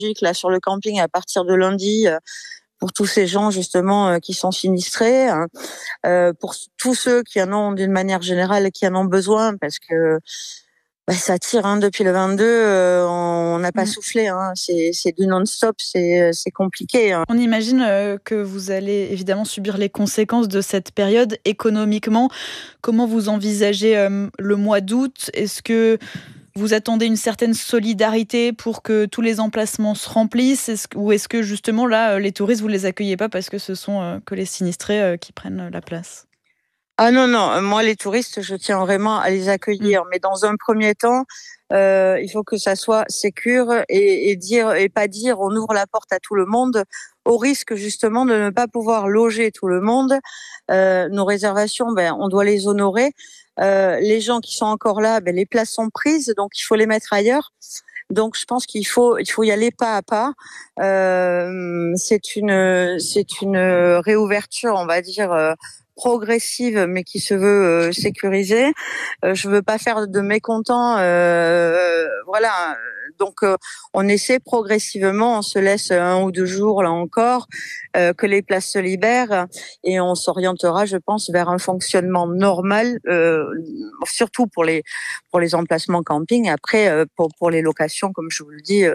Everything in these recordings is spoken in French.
là sur le camping à partir de lundi pour tous ces gens justement qui sont sinistrés, pour tous ceux qui en ont d'une manière générale et qui en ont besoin parce que ça tire depuis le 22, on n'a pas soufflé, c'est du non-stop, c'est compliqué. On imagine que vous allez évidemment subir les conséquences de cette période économiquement. Comment vous envisagez le mois d'août ? Est-ce que vous attendez une certaine solidarité pour que tous les emplacements se remplissent ? Ou est-ce que justement là, les touristes, vous les accueillez pas parce que ce sont que les sinistrés qui prennent la place ? Ah non, moi les touristes, je tiens vraiment à les accueillir, mais dans un premier temps, il faut que ça soit sécure et pas dire on ouvre la porte à tout le monde, au risque justement de ne pas pouvoir loger tout le monde. Nos réservations, on doit les honorer. Les gens qui sont encore là, les places sont prises, donc il faut les mettre ailleurs. Donc je pense qu'il faut y aller pas à pas. C'est une réouverture, on va dire. Progressive, mais qui se veut sécurisée. Je veux pas faire de mécontents. Voilà. Donc, on essaie progressivement, on se laisse 1 ou 2 jours, là encore, que les places se libèrent et on s'orientera, je pense, vers un fonctionnement normal, surtout pour les emplacements camping. Après, pour les locations, comme je vous le dis,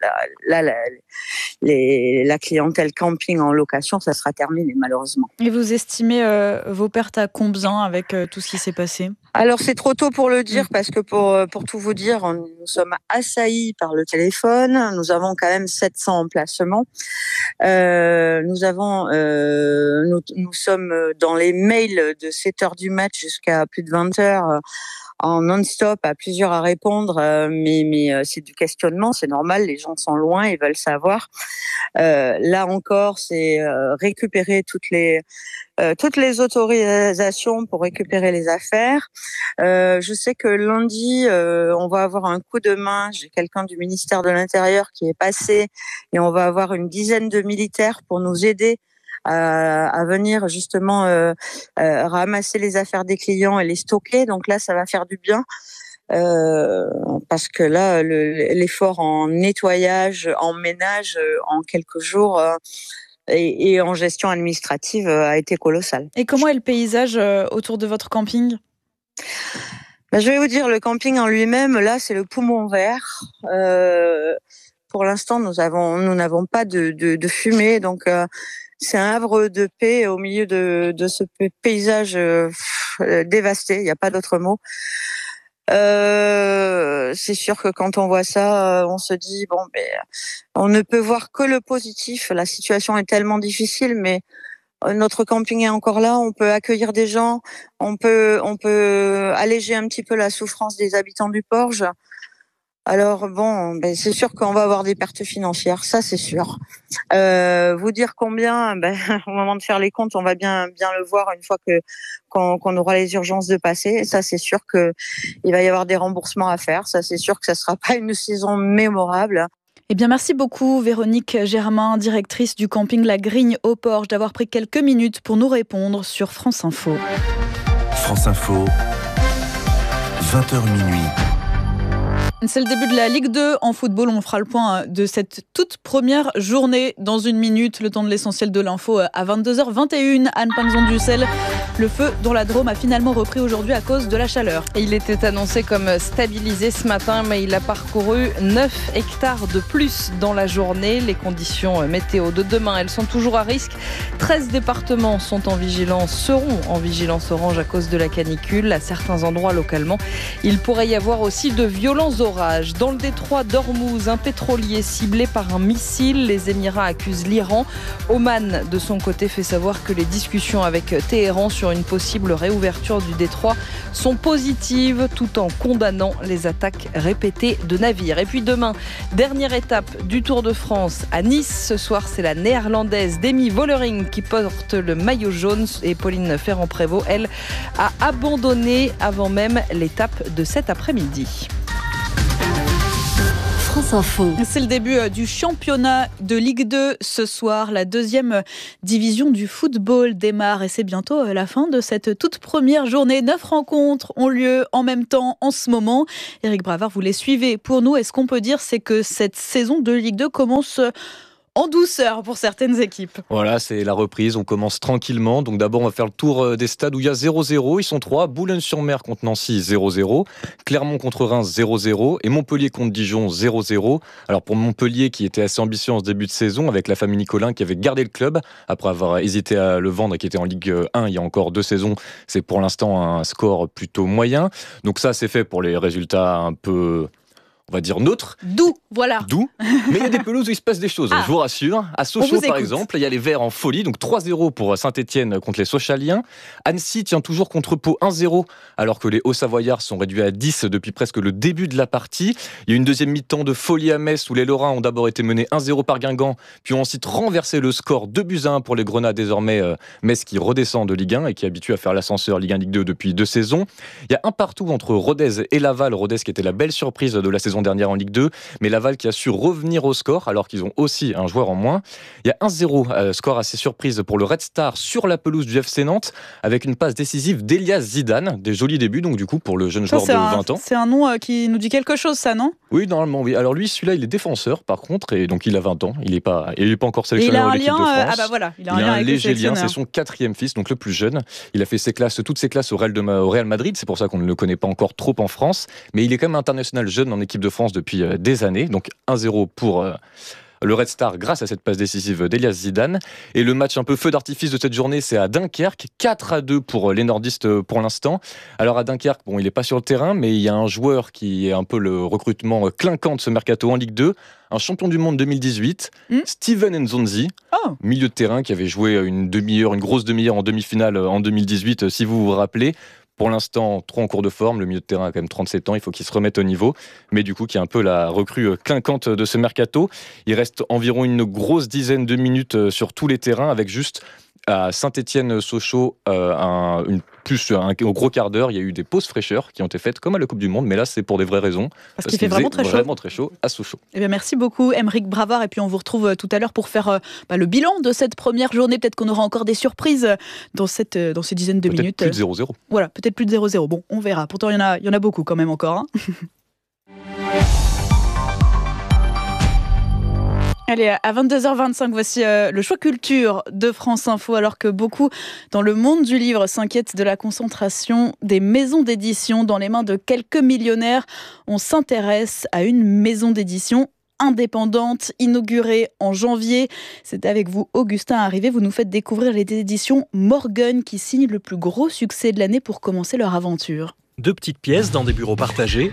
la clientèle camping en location, ça sera terminé, malheureusement. Et vous estimez vos pertes à combien avec tout ce qui s'est passé ? Alors c'est trop tôt pour le dire parce que pour tout vous dire, nous sommes assaillis par le téléphone. Nous avons quand même 700 emplacements. Nous sommes dans les mails de 7h du mat jusqu'à plus de 20h. En non-stop, à plusieurs à répondre, mais c'est du questionnement, c'est normal, les gens sont loin, ils veulent savoir. Là encore, c'est récupérer toutes les autorisations pour récupérer les affaires. Je sais que lundi, on va avoir un coup de main. J'ai quelqu'un du ministère de l'Intérieur qui est passé et on va avoir une dizaine de militaires pour nous aider à venir justement ramasser les affaires des clients et les stocker. Donc là, ça va faire du bien. Parce que là, l'effort en nettoyage, en ménage, en quelques jours et en gestion administrative a été colossal. Et comment est le paysage autour de votre camping ? Je vais vous dire, le camping en lui-même, là, c'est le poumon vert. Pour l'instant, nous n'avons pas de fumée, donc c'est un havre de paix au milieu de ce paysage dévasté. Il n'y a pas d'autre mot. C'est sûr que quand on voit ça, on se dit on ne peut voir que le positif. La situation est tellement difficile, mais notre camping est encore là. On peut accueillir des gens, on peut alléger un petit peu la souffrance des habitants du Porge. Alors c'est sûr qu'on va avoir des pertes financières, ça c'est sûr. Vous dire combien, au moment de faire les comptes, on va bien le voir une fois qu'on aura les urgences de passer. Ça c'est sûr que il va y avoir des remboursements à faire. Ça c'est sûr que ça sera pas une saison mémorable. Eh bien, merci beaucoup Véronique Germain, directrice du camping La Grigne au Porge, d'avoir pris quelques minutes pour nous répondre sur France Info. France Info, 20h minuit. C'est le début de la Ligue 2 en football. On fera le point de cette toute première journée dans une minute. Le temps de l'essentiel de l'info à 22h21. Anne Pinxon-Dussel, le feu dans la Drôme a finalement repris aujourd'hui à cause de la chaleur. Il était annoncé comme stabilisé ce matin, mais il a parcouru 9 hectares de plus dans la journée. Les conditions météo de demain, elles sont toujours à risque. 13 départements seront en vigilance orange à cause de la canicule. À certains endroits localement, il pourrait y avoir aussi de violents orages. Dans le détroit d'Ormuz, un pétrolier ciblé par un missile. Les Émirats accusent l'Iran. Oman, de son côté, fait savoir que les discussions avec Téhéran sur une possible réouverture du détroit sont positives, tout en condamnant les attaques répétées de navires. Et puis demain, dernière étape du Tour de France à Nice. Ce soir, c'est la néerlandaise Demi Vollering qui porte le maillot jaune et Pauline Ferrand-Prévot, elle, a abandonné avant même l'étape de cet après-midi. France Info. C'est le début du championnat de Ligue 2 ce soir. La deuxième division du football démarre et c'est bientôt la fin de cette toute première journée. 9 rencontres ont lieu en même temps en ce moment. Éric Bravard, vous les suivez pour nous. Et ce qu'on peut dire, c'est que cette saison de Ligue 2 commence en douceur pour certaines équipes. Voilà, c'est la reprise, on commence tranquillement. Donc d'abord, on va faire le tour des stades où il y a 0-0. Ils sont 3, Boulogne-sur-Mer contre Nancy, 0-0. Clermont contre Reims, 0-0. Et Montpellier contre Dijon, 0-0. Alors pour Montpellier, qui était assez ambitieux en ce début de saison, avec la famille Nicolin qui avait gardé le club, après avoir hésité à le vendre et qui était en Ligue 1 il y a encore 2 saisons, c'est pour l'instant un score plutôt moyen. Donc ça, c'est fait pour les résultats un peu... on va dire neutre. Doux, voilà. Doux. Mais il y a des pelouses où il se passe des choses, je vous rassure. À Sochaux, par exemple, il y a les Verts en folie, donc 3-0 pour Saint-Etienne contre les Sochaliens. Annecy tient toujours contre Pau 1-0, alors que les Hauts-Savoyards sont réduits à 10 depuis presque le début de la partie. Il y a une deuxième mi-temps de folie à Metz, où les Lorrains ont d'abord été menés 1-0 par Guingamp, puis ont ensuite renversé le score 2-1 pour les Grenats, désormais Metz qui redescend de Ligue 1 et qui est habitué à faire l'ascenseur Ligue 1, Ligue 2 depuis 2 saisons. Il y a un partout entre Rodez et Laval. Rodez qui était la belle surprise de la saison dernière en Ligue 2, mais Laval qui a su revenir au score alors qu'ils ont aussi un joueur en moins. Il y a 1-0, score assez surprise pour le Red Star sur la pelouse du FC Nantes, avec une passe décisive d'Elias Zidane. Des jolis débuts donc du coup pour le jeune joueur de 20 ans. C'est un nom qui nous dit quelque chose, ça, non ? Oui, normalement oui. Alors lui, celui-là, il est défenseur par contre, et donc il a 20 ans. Il n'est pas encore sélectionneur de l'équipe de France. Il a un léger lien. C'est son 4e fils, donc le plus jeune. Il a fait toutes ses classes au Real Madrid. C'est pour ça qu'on ne le connaît pas encore trop en France, mais il est quand même international jeune en équipe de France depuis des années. Donc 1-0 pour le Red Star grâce à cette passe décisive d'Elias Zidane. Et le match un peu feu d'artifice de cette journée, c'est à Dunkerque, 4-2 pour les nordistes pour l'instant. Alors à Dunkerque, il n'est pas sur le terrain, mais il y a un joueur qui est un peu le recrutement clinquant de ce mercato en Ligue 2, un champion du monde 2018, Steven Nzonzi, milieu de terrain qui avait joué une grosse demi-heure en demi-finale en 2018, si vous vous rappelez. Pour l'instant, trop en cours de forme. Le milieu de terrain a quand même 37 ans. Il faut qu'il se remette au niveau. Mais du coup, qui est un peu la recrue clinquante de ce mercato. Il reste environ une grosse dizaine de minutes sur tous les terrains, avec juste à Saint-Etienne-Sochaux, au gros quart d'heure, il y a eu des pauses fraîcheurs qui ont été faites comme à la Coupe du Monde, mais là c'est pour des vraies raisons. Parce qu'il fait vraiment très chaud à Sochaux. Eh bien, merci beaucoup Éric Bravard, et puis on vous retrouve tout à l'heure pour faire le bilan de cette première journée. Peut-être qu'on aura encore des surprises dans ces dizaines de minutes. Peut-être plus de 0-0. Voilà, peut-être plus de 0-0. Bon, on verra. Pourtant, il y en a beaucoup quand même encore. Allez, à 22h25, voici le choix culture de France Info, alors que beaucoup dans le monde du livre s'inquiètent de la concentration des maisons d'édition dans les mains de quelques millionnaires. On s'intéresse à une maison d'édition indépendante, inaugurée en janvier. C'est avec vous, Augustin Arrivé. Vous nous faites découvrir les éditions Morgan qui signent le plus gros succès de l'année pour commencer leur aventure. 2 petites pièces dans des bureaux partagés.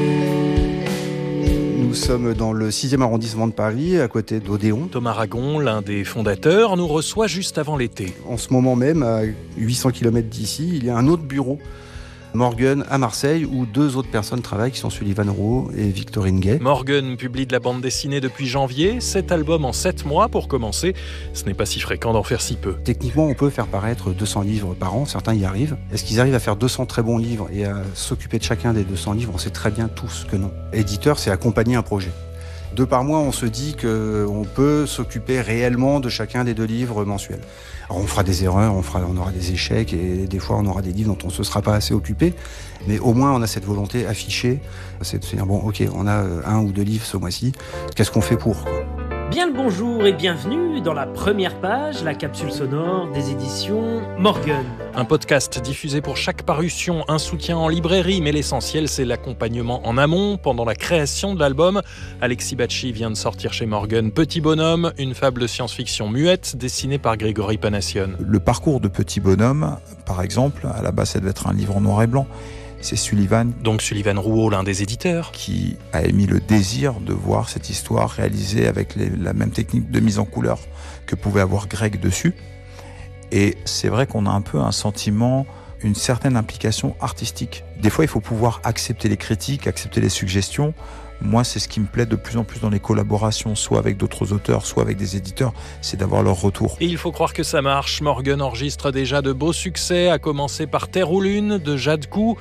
Nous sommes dans le 6e arrondissement de Paris, à côté d'Odéon. Thomas Ragon, l'un des fondateurs, nous reçoit juste avant l'été. En ce moment même, à 800 km d'ici, il y a un autre bureau, Morgan, à Marseille, où 2 autres personnes travaillent, qui sont Sullivan Rouault et Victorine Gay. Morgan publie de la bande dessinée depuis janvier, 7 albums en 7 mois pour commencer. Ce n'est pas si fréquent d'en faire si peu. Techniquement, on peut faire paraître 200 livres par an, certains y arrivent. Est-ce qu'ils arrivent à faire 200 très bons livres et à s'occuper de chacun des 200 livres? On sait très bien tous que non. Éditeur, c'est accompagner un projet. 2 par mois, on se dit qu'on peut s'occuper réellement de chacun des 2 livres mensuels. Alors on fera des erreurs, on aura des échecs et des fois on aura des livres dont on ne se sera pas assez occupé. Mais au moins on a cette volonté affichée, c'est de se dire on a 1 ou 2 livres ce mois-ci, qu'est-ce qu'on fait pour ? Bien le bonjour et bienvenue dans la première page, la capsule sonore des éditions Morgan. Un podcast diffusé pour chaque parution, un soutien en librairie, mais l'essentiel c'est l'accompagnement en amont pendant la création de l'album. Alexis Bacci vient de sortir chez Morgan Petit Bonhomme, une fable science-fiction muette dessinée par Grégory Panassione. Le parcours de Petit Bonhomme, par exemple, à la base ça devait être un livre en noir et blanc. C'est Sullivan. Donc Sullivan Rouault, l'un des éditeurs. Qui a émis le désir de voir cette histoire réalisée avec la même technique de mise en couleur que pouvait avoir Greg dessus. Et c'est vrai qu'on a un peu un sentiment, une certaine implication artistique. Des fois, il faut pouvoir accepter les critiques, accepter les suggestions Moi, c'est ce qui me plaît de plus en plus dans les collaborations, soit avec d'autres auteurs, soit avec des éditeurs, c'est d'avoir leur retour. Et il faut croire que ça marche. Morgan enregistre déjà de beaux succès, à commencer par Terre ou Lune de Jade Cou.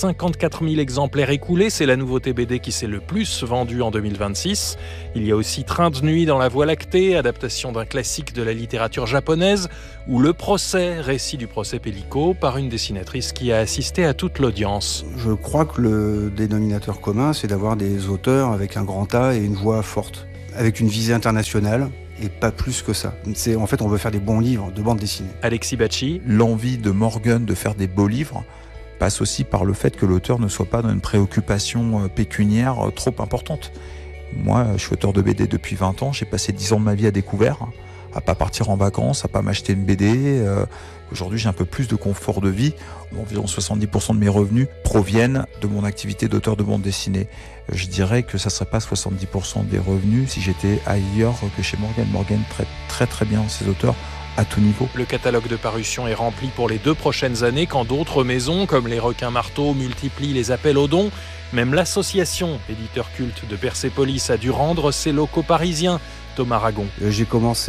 54 000 exemplaires écoulés, c'est la nouveauté BD qui s'est le plus vendue en 2026. Il y a aussi Train de nuit dans la Voie lactée, adaptation d'un classique de la littérature japonaise, ou Le procès, récit du procès Pellico, par une dessinatrice qui a assisté à toute l'audience. Je crois que le dénominateur commun, c'est d'avoir des auteurs avec un grand A et une voix forte, avec une visée internationale et pas plus que ça. En fait, on veut faire des bons livres de bande dessinée. Alexis Bacci. L'envie de Morgan de faire des beaux livres passe aussi par le fait que l'auteur ne soit pas dans une préoccupation pécuniaire trop importante. Moi, je suis auteur de BD depuis 20 ans, j'ai passé 10 ans de ma vie à découvert, à pas partir en vacances, à pas m'acheter une BD. Aujourd'hui, j'ai un peu plus de confort de vie. Environ 70% de mes revenus proviennent de mon activité d'auteur de bande dessinée. Je dirais que ça serait pas 70% des revenus si j'étais ailleurs que chez Morgan. Morgan traite très très bien ses auteurs à tout niveau. Le catalogue de parution est rempli pour les 2 prochaines années quand d'autres maisons, comme les Requins Marteaux, multiplient les appels aux dons. Même l'association, éditeur culte de Persépolis, a dû rendre ses locaux parisiens. Thomas Ragon. J'ai commencé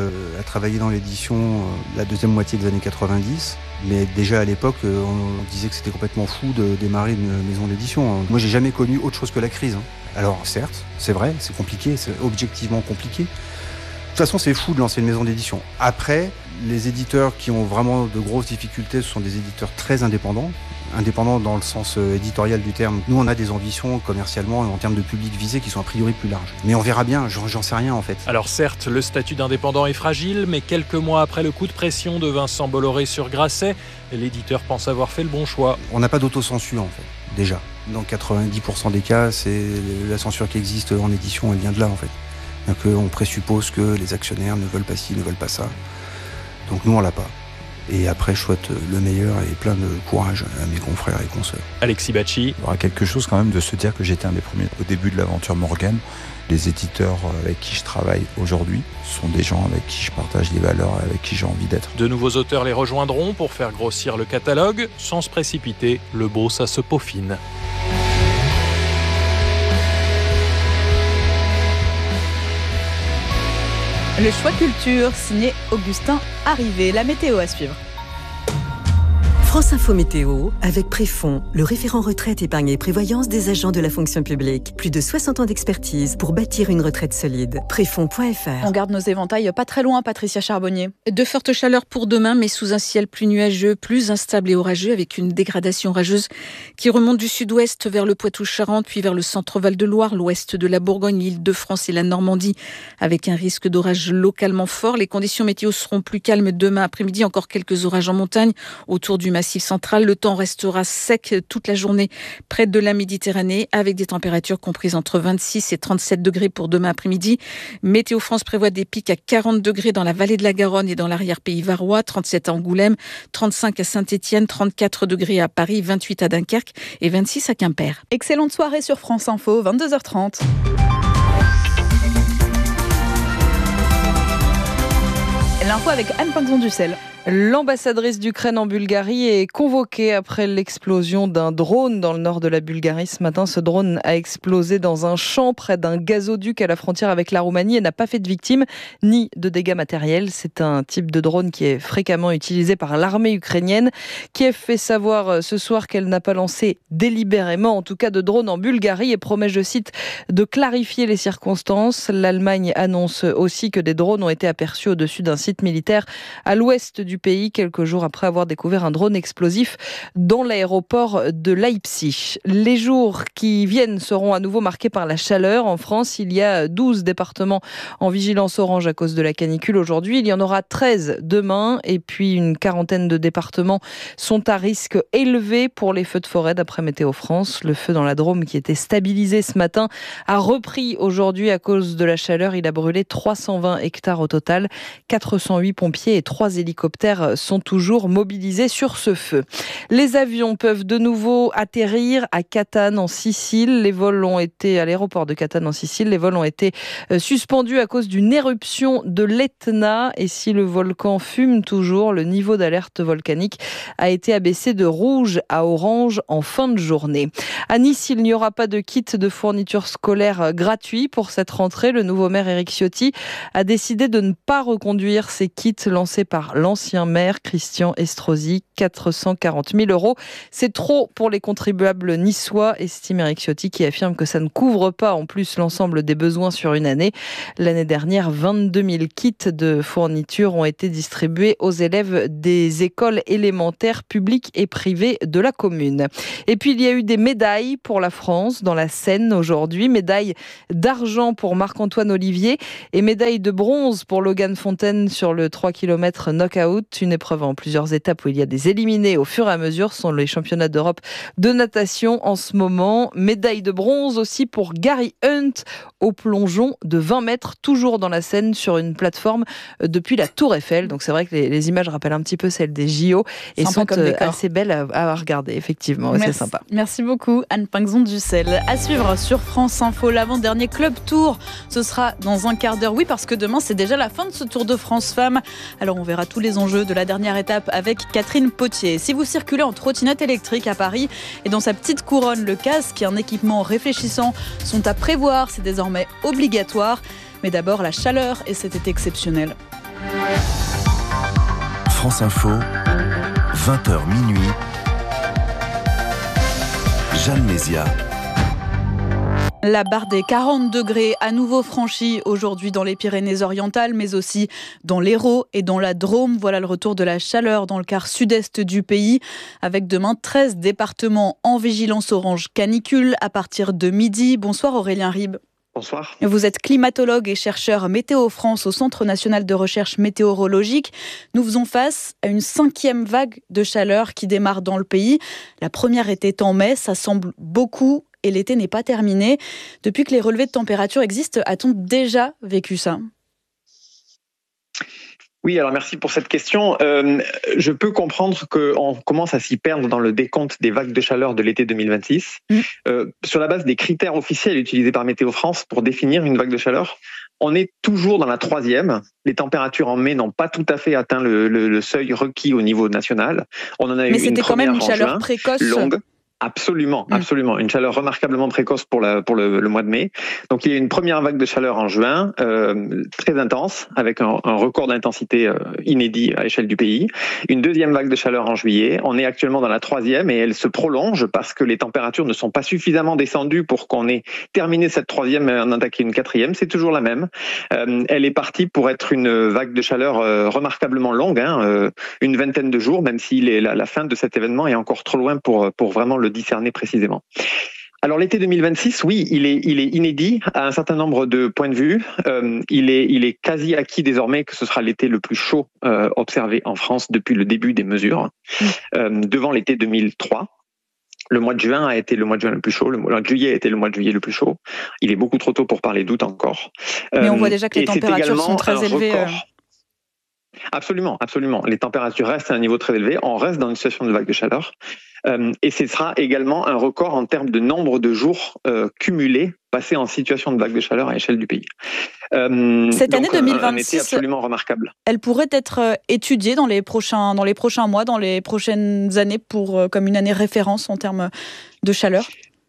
à travailler dans l'édition la deuxième moitié des années 90, mais déjà à l'époque, on disait que c'était complètement fou de démarrer une maison d'édition. Moi, j'ai jamais connu autre chose que la crise. Alors, certes, c'est vrai, c'est compliqué, c'est objectivement compliqué. De toute façon, c'est fou de lancer une maison d'édition. Après, les éditeurs qui ont vraiment de grosses difficultés, ce sont des éditeurs très indépendants. Indépendants dans le sens éditorial du terme. Nous, on a des ambitions commercialement et en termes de public visé qui sont a priori plus larges. Mais on verra bien, j'en sais rien en fait. Alors certes, le statut d'indépendant est fragile, mais quelques mois après le coup de pression de Vincent Bolloré sur Grasset, l'éditeur pense avoir fait le bon choix. On n'a pas d'autocensure en fait, déjà. Dans 90% des cas, c'est la censure qui existe en édition, elle vient de là en fait. Donc on présuppose que les actionnaires ne veulent pas ci, ne veulent pas ça. Donc nous, on l'a pas. Et après, je souhaite le meilleur et plein de courage à mes confrères et consoeurs. Alexis Bacci. Il y aura quelque chose quand même de se dire que j'étais un des premiers au début de l'aventure Morgan. Les éditeurs avec qui je travaille aujourd'hui sont des gens avec qui je partage des valeurs et avec qui j'ai envie d'être. De nouveaux auteurs les rejoindront pour faire grossir le catalogue. Sans se précipiter, le beau, ça se peaufine. Le choix culture, signé Augustin Arrivé. La météo à suivre. France Info Météo avec Préfond, le référent retraite, épargne et prévoyance des agents de la fonction publique. Plus de 60 ans d'expertise pour bâtir une retraite solide. Préfond.fr. On garde nos éventails pas très loin, Patricia Charbonnier. De fortes chaleurs pour demain, mais sous un ciel plus nuageux, plus instable et orageux, avec une dégradation orageuse qui remonte du sud-ouest vers le Poitou-Charentes, puis vers le centre Val-de-Loire, l'ouest de la Bourgogne, l'Île-de-France et la Normandie, avec un risque d'orage localement fort. Les conditions météo seront plus calmes demain après-midi, encore quelques orages en montagne autour du Massif central. Le temps restera sec toute la journée près de la Méditerranée avec des températures comprises entre 26 et 37 degrés pour demain après-midi. Météo France prévoit des pics à 40 degrés dans la vallée de la Garonne et dans l'arrière-pays varois, 37 à Angoulême, 35 à Saint-Étienne, 34 degrés à Paris, 28 à Dunkerque et 26 à Quimper. Excellente soirée sur France Info, 22h30. L'info avec Anne Pinzon-Ducel. L'ambassadrice d'Ukraine en Bulgarie est convoquée après l'explosion d'un drone dans le nord de la Bulgarie. Ce matin, ce drone a explosé dans un champ près d'un gazoduc à la frontière avec la Roumanie et n'a pas fait de victimes ni de dégâts matériels. C'est un type de drone qui est fréquemment utilisé par l'armée ukrainienne. Kiev fait savoir ce soir qu'elle n'a pas lancé délibérément, en tout cas de drone en Bulgarie, et promet, je cite, de clarifier les circonstances. L'Allemagne annonce aussi que des drones ont été aperçus au-dessus d'un site militaire à l'ouest du pays, quelques jours après avoir découvert un drone explosif dans l'aéroport de Leipzig. Les jours qui viennent seront à nouveau marqués par la chaleur. En France, il y a 12 départements en vigilance orange à cause de la canicule aujourd'hui. Il y en aura 13 demain et puis une quarantaine de départements sont à risque élevé pour les feux de forêt d'après Météo France. Le feu dans la Drôme qui était stabilisé ce matin a repris aujourd'hui à cause de la chaleur. Il a brûlé 320 hectares au total, 408 pompiers et 3 hélicoptères militaires sont toujours mobilisés sur ce feu. Les avions peuvent de nouveau atterrir à Catane en Sicile. À l'aéroport de Catane en Sicile, les vols ont été suspendus à cause d'une éruption de l'Etna. Et si le volcan fume toujours, le niveau d'alerte volcanique a été abaissé de rouge à orange en fin de journée. À Nice, il n'y aura pas de kit de fourniture scolaire gratuit pour cette rentrée. Le nouveau maire Éric Ciotti a décidé de ne pas reconduire ces kits lancés par l'ancien maire Christian Estrosi. 440 000 €. C'est trop pour les contribuables niçois, estime Éric Ciotti, qui affirme que ça ne couvre pas en plus l'ensemble des besoins sur une année. L'année dernière, 22 000 kits de fourniture ont été distribués aux élèves des écoles élémentaires publiques et privées de la commune. Et puis, il y a eu des médailles pour la France dans la Seine aujourd'hui. Médaille d'argent pour Marc-Antoine Olivier et médaille de bronze pour Logan Fontaine sur le 3 km knockout. Une épreuve en plusieurs étapes où il y a des éliminés au fur et à mesure. Ce sont les championnats d'Europe de natation en ce moment. Médaille de bronze aussi pour Gary Hunt au plongeon de 20 mètres, toujours dans la Seine sur une plateforme depuis la Tour Eiffel. Donc c'est vrai que les images rappellent un petit peu celles des JO et sont assez belles à regarder, effectivement. C'est sympa. Merci beaucoup Anne Pinxon-Dussel. À suivre sur France Info, l'avant-dernier Club Tour. Ce sera dans un quart d'heure. Oui, parce que demain, c'est déjà la fin de ce Tour de France Femmes. Alors on verra tous les enjeux de la dernière étape avec Catherine Potier. Si vous circulez en trottinette électrique à Paris et dans sa petite couronne, le casque et un équipement réfléchissant sont à prévoir. C'est désormais obligatoire. Mais d'abord, la chaleur et cet été exceptionnel. France Info, 20h minuit. Jeanne Mézia. La barre des 40 degrés à nouveau franchie aujourd'hui dans les Pyrénées-Orientales, mais aussi dans l'Hérault et dans la Drôme. Voilà le retour de la chaleur dans le quart sud-est du pays, avec demain 13 départements en vigilance orange canicule à partir de midi. Bonsoir Aurélien Ribes. Bonsoir. Vous êtes climatologue et chercheur Météo France au Centre national de recherche météorologique. Nous faisons face à une 5e vague de chaleur qui démarre dans le pays. La première était en mai, ça semble beaucoup et l'été n'est pas terminé. Depuis que les relevés de température existent, a-t-on déjà vécu ça ? Oui, alors merci pour cette question. Je peux comprendre qu'on commence à s'y perdre dans le décompte des vagues de chaleur de l'été 2026. Sur la base des critères officiels utilisés par Météo France pour définir une vague de chaleur, on est toujours dans la 3e. Les températures en mai n'ont pas tout à fait atteint le seuil requis au niveau national. On en a eu Mais c'était une quand même une chaleur juin, précoce. longue. Absolument. Une chaleur remarquablement précoce pour le mois de mai. Donc il y a une première vague de chaleur en juin, très intense, avec un record d'intensité inédit à l'échelle du pays. Une deuxième vague de chaleur en juillet. On est actuellement dans la 3e et elle se prolonge parce que les températures ne sont pas suffisamment descendues pour qu'on ait terminé cette 3e et en attaqué une 4e. C'est toujours la même. Elle est partie pour être une vague de chaleur remarquablement longue, une vingtaine de jours, même si la fin de cet événement est encore trop loin pour vraiment le discerner précisément. Alors l'été 2026, oui, il est inédit à un certain nombre de points de vue. Il est quasi acquis désormais que ce sera l'été le plus chaud observé en France depuis le début des mesures, devant l'été 2003. Le mois de juin a été le mois de juin le plus chaud, le mois de juillet a été le mois de juillet le plus chaud. Il est beaucoup trop tôt pour parler d'août encore. Mais on voit déjà que les températures sont très élevées. Absolument. Les températures restent à un niveau très élevé. On reste dans une situation de vague de chaleur. Et ce sera également un record en termes de nombre de jours cumulés passés en situation de vague de chaleur à l'échelle du pays. Cette année 2026, un été absolument remarquable. Elle pourrait être étudiée dans les prochains mois, dans les prochaines années, comme une année référence en termes de chaleur.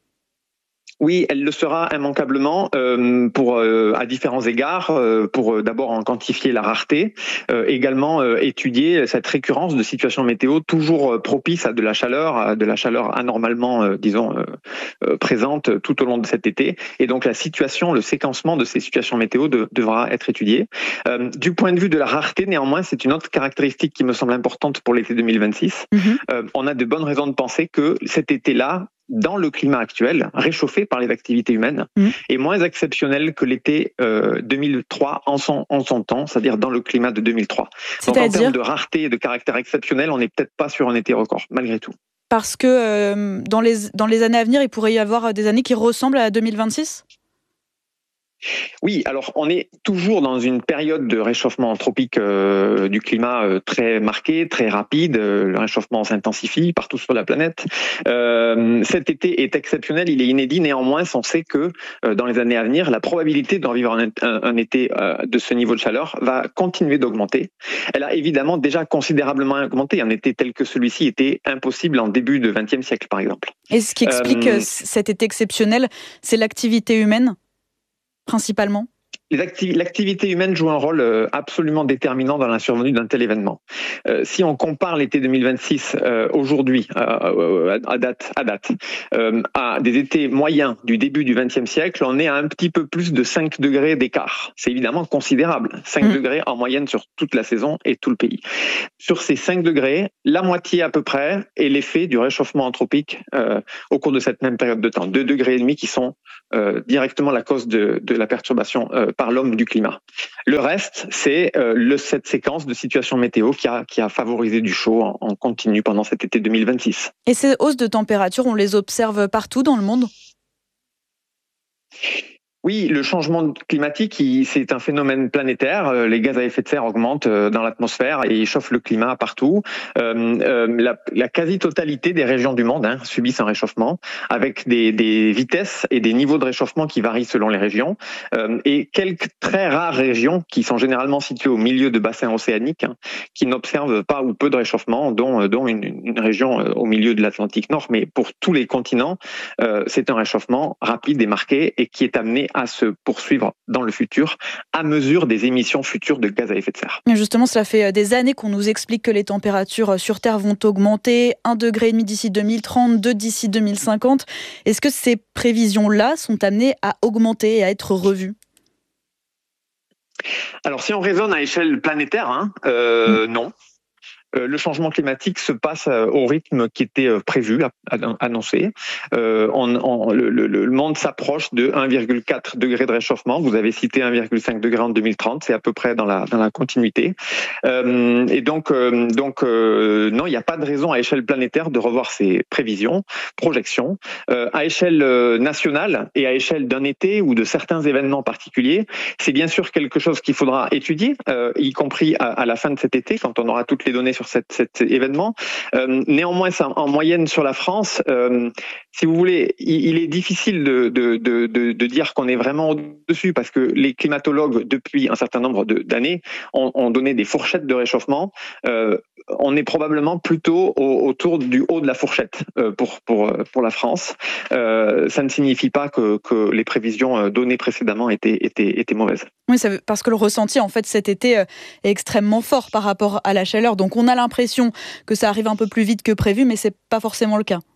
Oui, elle le sera immanquablement à différents égards, pour d'abord en quantifier la rareté, également étudier cette récurrence de situations météo toujours propices à de la chaleur anormalement, présente tout au long de cet été. Et donc la situation, le séquencement de ces situations météo devra être étudié. Du point de vue de la rareté, néanmoins, c'est une autre caractéristique qui me semble importante pour l'été 2026. On a de bonnes raisons de penser que cet été-là, dans le climat actuel, réchauffé par les activités humaines, est moins exceptionnel que l'été 2003 en son temps, c'est-à-dire dans le climat de 2003. Donc en termes de rareté et de caractère exceptionnel, on n'est peut-être pas sur un été record, malgré tout. Parce que dans les années à venir, il pourrait y avoir des années qui ressemblent à 2026 ? Oui, alors on est toujours dans une période de réchauffement anthropique du climat très marqué, très rapide. Le réchauffement s'intensifie partout sur la planète. Cet été est exceptionnel, il est inédit. Néanmoins, on sait que dans les années à venir, la probabilité d'en vivre un été de ce niveau de chaleur va continuer d'augmenter. Elle a évidemment déjà considérablement augmenté. Un été tel que celui-ci était impossible en début du XXe siècle, par exemple. Et ce qui explique cet été exceptionnel, c'est l'activité humaine principalement? L'activité humaine joue un rôle absolument déterminant dans la survenue d'un tel événement. Si on compare l'été 2026 aujourd'hui, à date, à des étés moyens du début du XXe siècle, on est à un petit peu plus de 5 degrés d'écart. C'est évidemment considérable. 5 degrés en moyenne sur toute la saison et tout le pays. Sur ces 5 degrés, la moitié à peu près est l'effet du réchauffement anthropique au cours de cette même période de temps. 2,5 degrés qui sont directement la cause de la perturbation par l'homme du climat. Le reste, c'est cette séquence de situations météo qui a favorisé du chaud en continu pendant cet été 2026. Et ces hausses de température, on les observe partout dans le monde ? Oui, le changement climatique, c'est un phénomène planétaire. Les gaz à effet de serre augmentent dans l'atmosphère et chauffent le climat partout. La quasi-totalité des régions du monde subissent un réchauffement avec des vitesses et des niveaux de réchauffement qui varient selon les régions. Et quelques très rares régions qui sont généralement situées au milieu de bassins océaniques qui n'observent pas ou peu de réchauffement, dont une région au milieu de l'Atlantique Nord. Mais pour tous les continents, c'est un réchauffement rapide et marqué et qui est amené à se poursuivre dans le futur à mesure des émissions futures de gaz à effet de serre. Justement, cela fait des années qu'on nous explique que les températures sur Terre vont augmenter, 1,5 degré d'ici 2030, 2 d'ici 2050. Est-ce que ces prévisions-là sont amenées à augmenter et à être revues ? Alors, si on raisonne à échelle planétaire, non. Le changement climatique se passe au rythme qui était prévu, annoncé. Le monde s'approche de 1,4 degré de réchauffement. Vous avez cité 1,5 degré en 2030, c'est à peu près dans la continuité. Et donc, non, il n'y a pas de raison à échelle planétaire de revoir ces prévisions, projections. À échelle nationale et à échelle d'un été ou de certains événements particuliers, c'est bien sûr quelque chose qu'il faudra étudier, y compris à la fin de cet été, quand on aura toutes les données sur cet événement. Néanmoins, en moyenne sur la France, si vous voulez, il est difficile de dire qu'on est vraiment au-dessus parce que les climatologues, depuis un certain nombre d'années, ont donné des fourchettes de réchauffement. On est probablement plutôt autour du haut de la fourchette pour la France. Ça ne signifie pas que les prévisions données précédemment étaient mauvaises. Oui, parce que le ressenti en fait cet été est extrêmement fort par rapport à la chaleur. Donc on a l'impression que ça arrive un peu plus vite que prévu, mais c'est pas forcément le cas.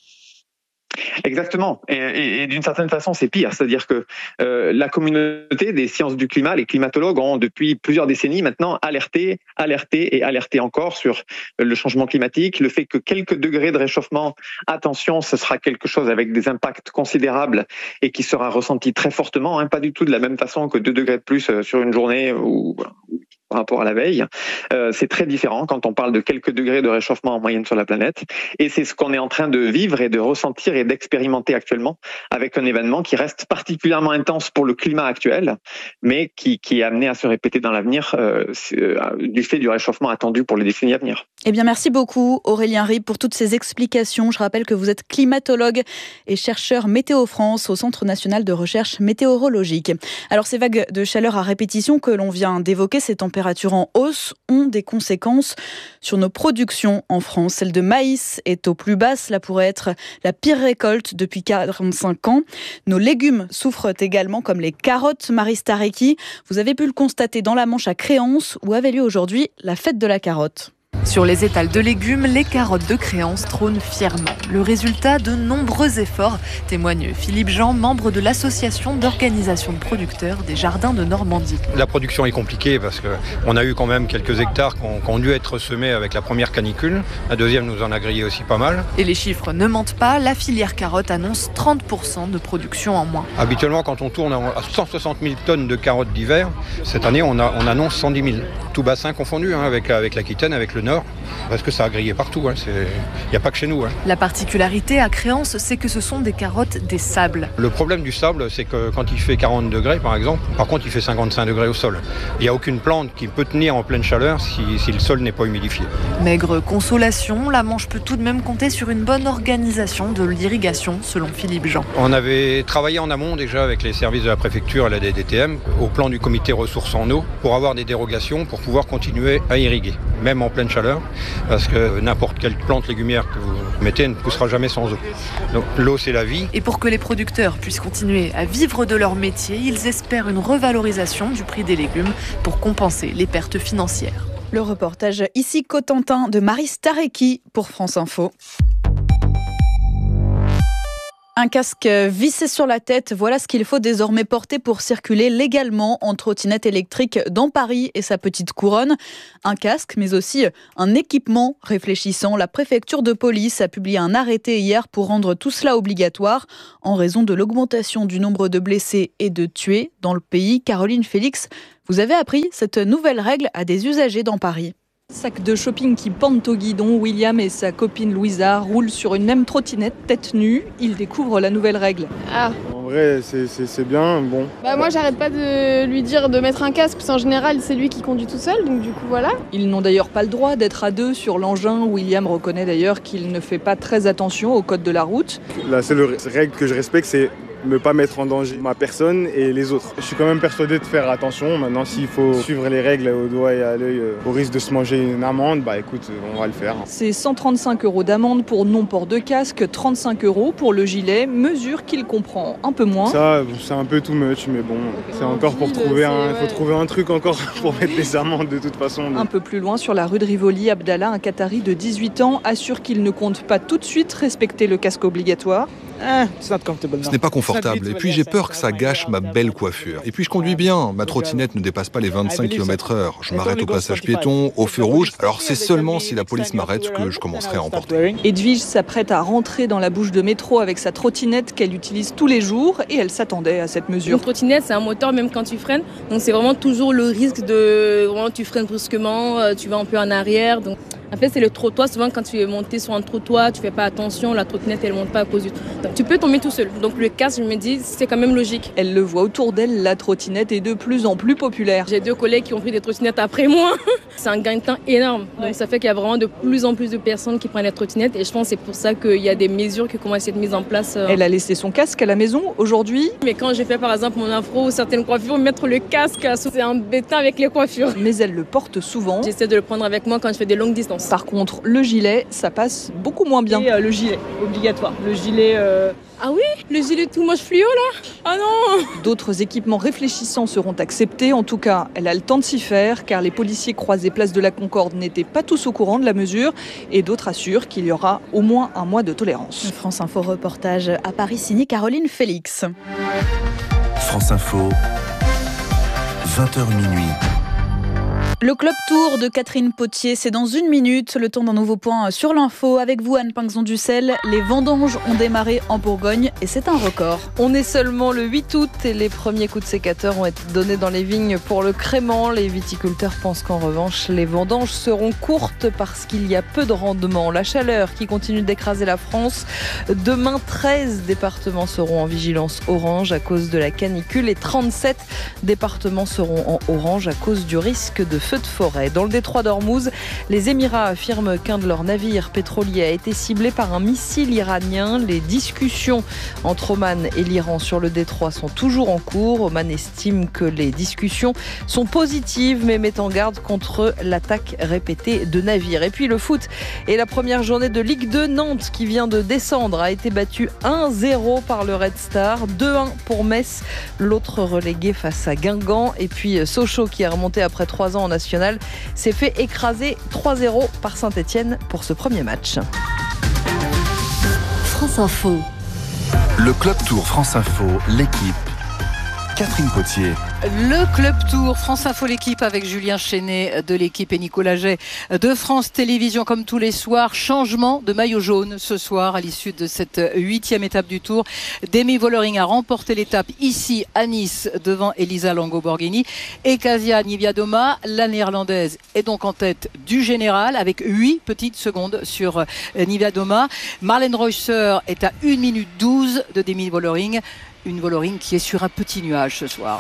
Exactement. Et d'une certaine façon, c'est pire. C'est-à-dire que la communauté des sciences du climat, les climatologues ont depuis plusieurs décennies maintenant alerté encore sur le changement climatique, le fait que quelques degrés de réchauffement, attention, ce sera quelque chose avec des impacts considérables et qui sera ressenti très fortement, pas du tout de la même façon que 2 degrés de plus sur une journée ou par rapport à la veille. C'est très différent quand on parle de quelques degrés de réchauffement en moyenne sur la planète. Et c'est ce qu'on est en train de vivre et de ressentir et d'expérimenter actuellement avec un événement qui reste particulièrement intense pour le climat actuel, mais qui est amené à se répéter dans l'avenir du fait du réchauffement attendu pour les décennies à venir. Eh bien, merci beaucoup Aurélien Ribes pour toutes ces explications. Je rappelle que vous êtes climatologue et chercheur Météo France au Centre national de recherche météorologique. Alors, ces vagues de chaleur à répétition que l'on vient d'évoquer, ces températures en hausse ont des conséquences sur nos productions en France. Celle de maïs est au plus bas. Cela pourrait être la pire récolte depuis 45 ans. Nos légumes souffrent également, comme les carottes. Marie Starecki, vous avez pu le constater dans la Manche à Créance, où avait lieu aujourd'hui la fête de la carotte. Sur les étals de légumes, les carottes de Créance trônent fièrement. Le résultat de nombreux efforts, témoigne Philippe Jean, membre de l'association d'organisation de producteurs des jardins de Normandie. La production est compliquée parce qu'on a eu quand même quelques hectares qui ont dû être semés avec la première canicule. La deuxième nous en a grillé aussi pas mal. Et les chiffres ne mentent pas, la filière carotte annonce 30% de production en moins. Habituellement, quand on tourne à 160 000 tonnes de carottes d'hiver, cette année on annonce 110 000. Tout bassin confondu, avec l'Aquitaine, avec le Nord. parce que ça a grillé partout. Il n'y a pas que chez nous. La particularité à Créance, c'est que ce sont des carottes des sables. Le problème du sable, c'est que quand il fait 40 degrés, par exemple, par contre, il fait 55 degrés au sol. Il n'y a aucune plante qui peut tenir en pleine chaleur si le sol n'est pas humidifié. Maigre consolation, la Manche peut tout de même compter sur une bonne organisation de l'irrigation, selon Philippe Jean. On avait travaillé en amont déjà avec les services de la préfecture et la DDTM au plan du comité ressources en eau pour avoir des dérogations pour pouvoir continuer à irriguer, même en pleine chaleur, parce que n'importe quelle plante légumière que vous mettez ne poussera jamais sans eau. Donc l'eau, c'est la vie. Et pour que les producteurs puissent continuer à vivre de leur métier, ils espèrent une revalorisation du prix des légumes pour compenser les pertes financières. Le reportage ici Cotentin de Marie Starecki pour France Info. Un casque vissé sur la tête, voilà ce qu'il faut désormais porter pour circuler légalement en trottinette électrique dans Paris et sa petite couronne. Un casque, mais aussi un équipement réfléchissant. La préfecture de police a publié un arrêté hier pour rendre tout cela obligatoire en raison de l'augmentation du nombre de blessés et de tués dans le pays. Caroline Félix, vous avez appris cette nouvelle règle à des usagers dans Paris. Sac de shopping qui pendent au guidon, William et sa copine Louisa roulent sur une même trottinette, tête nue. Ils découvrent la nouvelle règle. En vrai, c'est bien, bon. Moi, j'arrête pas de lui dire de mettre un casque, parce qu'en général, c'est lui qui conduit tout seul, donc du coup, voilà. Ils n'ont d'ailleurs pas le droit d'être à deux sur l'engin. William reconnaît d'ailleurs qu'il ne fait pas très attention au code de la route. La seule règle que je respecte, c'est ne pas mettre en danger ma personne et les autres. Je suis quand même persuadé de faire attention. Maintenant, s'il faut suivre les règles au doigt et à l'œil, au risque de se manger une amende, écoute, on va le faire. C'est 135 € d'amende pour non-port de casque, 35 € pour le gilet, mesure qu'il comprend un peu moins. Ça, c'est un peu too much, mais bon, c'est encore pour trouver il faut trouver un truc encore pour mettre des amendes de toute façon. Un peu plus loin, sur la rue de Rivoli, Abdallah, un Qatari de 18 ans, assure qu'il ne compte pas tout de suite respecter le casque obligatoire. Ce n'est pas confortable, et puis j'ai peur que ça gâche ma belle coiffure. Et puis je conduis bien, ma trottinette ne dépasse pas les 25 km/h. Je m'arrête au passage piéton, au feu rouge, alors c'est seulement si la police m'arrête que je commencerai à emporter. Edwige s'apprête à rentrer dans la bouche de métro avec sa trottinette qu'elle utilise tous les jours, et elle s'attendait à cette mesure. Une trottinette, c'est un moteur même quand tu freines, donc c'est vraiment toujours le risque de... Vraiment, tu freines brusquement, tu vas un peu en arrière, donc... En fait, c'est le trottoir. Souvent, quand tu es monté sur un trottoir, tu fais pas attention, la trottinette, elle monte pas à cause du... Donc, tu peux tomber tout seul. Donc, le casque, je me dis, c'est quand même logique. Elle le voit autour d'elle, la trottinette est de plus en plus populaire. J'ai 2 collègues qui ont pris des trottinettes après moi. C'est un gain de temps énorme. Donc, ça fait qu'il y a vraiment de plus en plus de personnes qui prennent la trottinette. Et je pense que c'est pour ça qu'il y a des mesures qui commencent à être mises en place. Elle a laissé son casque à la maison aujourd'hui. Mais quand j'ai fait, par exemple, mon afro ou certaines coiffures, mettre le casque, c'est embêtant avec les coiffures. Mais elle le porte souvent. J'essaie de le prendre avec moi quand je fais des longues distances. Par contre, le gilet, ça passe beaucoup moins bien. Et le gilet, obligatoire. Le gilet... Ah oui, le gilet tout moche fluo là. Ah non. D'autres équipements réfléchissants seront acceptés. En tout cas, elle a le temps de s'y faire car les policiers croisés place de la Concorde n'étaient pas tous au courant de la mesure et d'autres assurent qu'il y aura au moins un mois de tolérance. France Info reportage à Paris signé Caroline Félix. France Info, 20h minuit. Le Club Tour de Catherine Potier, c'est dans 1 minute, le temps d'un nouveau point sur l'info. Avec vous, Anne Pinxon-Dussel, les vendanges ont démarré en Bourgogne et c'est un record. On est seulement le 8 août et les premiers coups de sécateur ont été donnés dans les vignes pour le crément. Les viticulteurs pensent qu'en revanche, les vendanges seront courtes parce qu'il y a peu de rendement. La chaleur qui continue d'écraser la France. Demain, 13 départements seront en vigilance orange à cause de la canicule et 37 départements seront en orange à cause du risque de feux de forêt. Dans le détroit d'Ormuz, les Émirats affirment qu'un de leurs navires pétroliers a été ciblé par un missile iranien. Les discussions entre Oman et l'Iran sur le détroit sont toujours en cours. Oman estime que les discussions sont positives mais met en garde contre l'attaque répétée de navires. Et puis le foot et la première journée de Ligue 2, Nantes qui vient de descendre a été battue 1-0 par le Red Star, 2-1 pour Metz, l'autre relégué face à Guingamp. Et puis Sochaux qui est remonté après 3 ans en national s'est fait écraser 3-0 par Saint-Etienne pour ce premier match. France Info. Le Club Tour France Info, l'équipe. Catherine Potier. Le Club Tour, France Info l'équipe avec Julien Chenet de l'équipe et Nicolas Jay de France Télévisions comme tous les soirs. Changement de maillot jaune ce soir à l'issue de cette 8e étape du Tour. Demi Vollering a remporté l'étape ici à Nice devant Elisa Longo-Borghini. Et Kasia Niewiadoma, la néerlandaise, est donc en tête du général avec 8 petites secondes sur Niewiadoma. Marlene Reusser est à 1 minute 12 de Demi Vollering. Une Vollering qui est sur un petit nuage ce soir.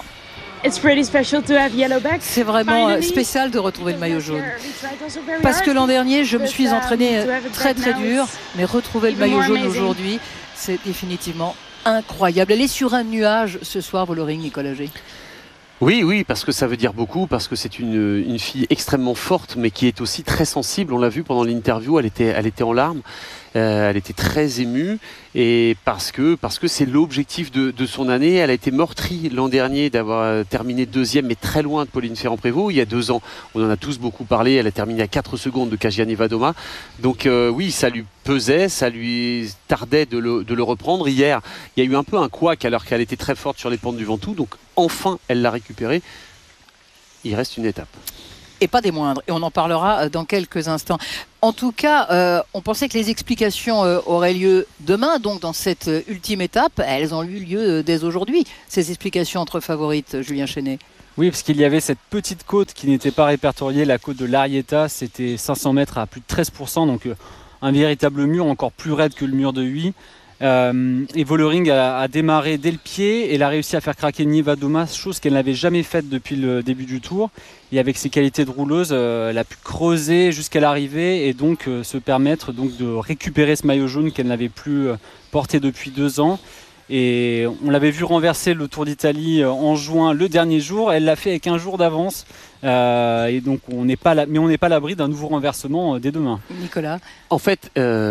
C'est vraiment spécial de retrouver le maillot jaune. Parce que l'an dernier, je me suis entraînée très très dur, mais retrouver le maillot jaune aujourd'hui, c'est définitivement incroyable. Elle est sur un nuage ce soir, Vollering, Nicolas Jay. Oui, parce que ça veut dire beaucoup, parce que c'est une fille extrêmement forte, mais qui est aussi très sensible. On l'a vu pendant l'interview, elle était en larmes. Elle était très émue et parce que c'est l'objectif de son année. Elle a été meurtrie l'an dernier d'avoir terminé 2e mais très loin de Pauline Ferrand-Prévot. Il y a 2 ans, on en a tous beaucoup parlé, elle a terminé à 4 secondes de Kasia Niewiadoma. Donc oui, ça lui pesait, ça lui tardait de le reprendre. Hier, il y a eu un peu un couac alors qu'elle était très forte sur les pentes du Ventoux. Donc enfin, elle l'a récupéré. Il reste une étape. Et pas des moindres. Et on en parlera dans quelques instants. En tout cas, on pensait que les explications auraient lieu demain, donc dans cette ultime étape. Elles ont eu lieu dès aujourd'hui, ces explications entre favorites, Julien Chenet. Oui, parce qu'il y avait cette petite côte qui n'était pas répertoriée, la côte de l'Arietta. C'était 500 mètres à plus de 13%, donc un véritable mur encore plus raide que le mur de Huy. Et Vollering a démarré dès le pied et elle a réussi à faire craquer Niewiadoma, chose qu'elle n'avait jamais faite depuis le début du Tour. Et avec ses qualités de rouleuse, elle a pu creuser jusqu'à l'arrivée et donc se permettre donc de récupérer ce maillot jaune qu'elle n'avait plus porté depuis 2 ans. Et on l'avait vu renverser le Tour d'Italie en juin, le dernier jour. Elle l'a fait avec 1 jour d'avance. Et donc on n'est pas à l'abri d'un nouveau renversement dès demain. Nicolas. En fait,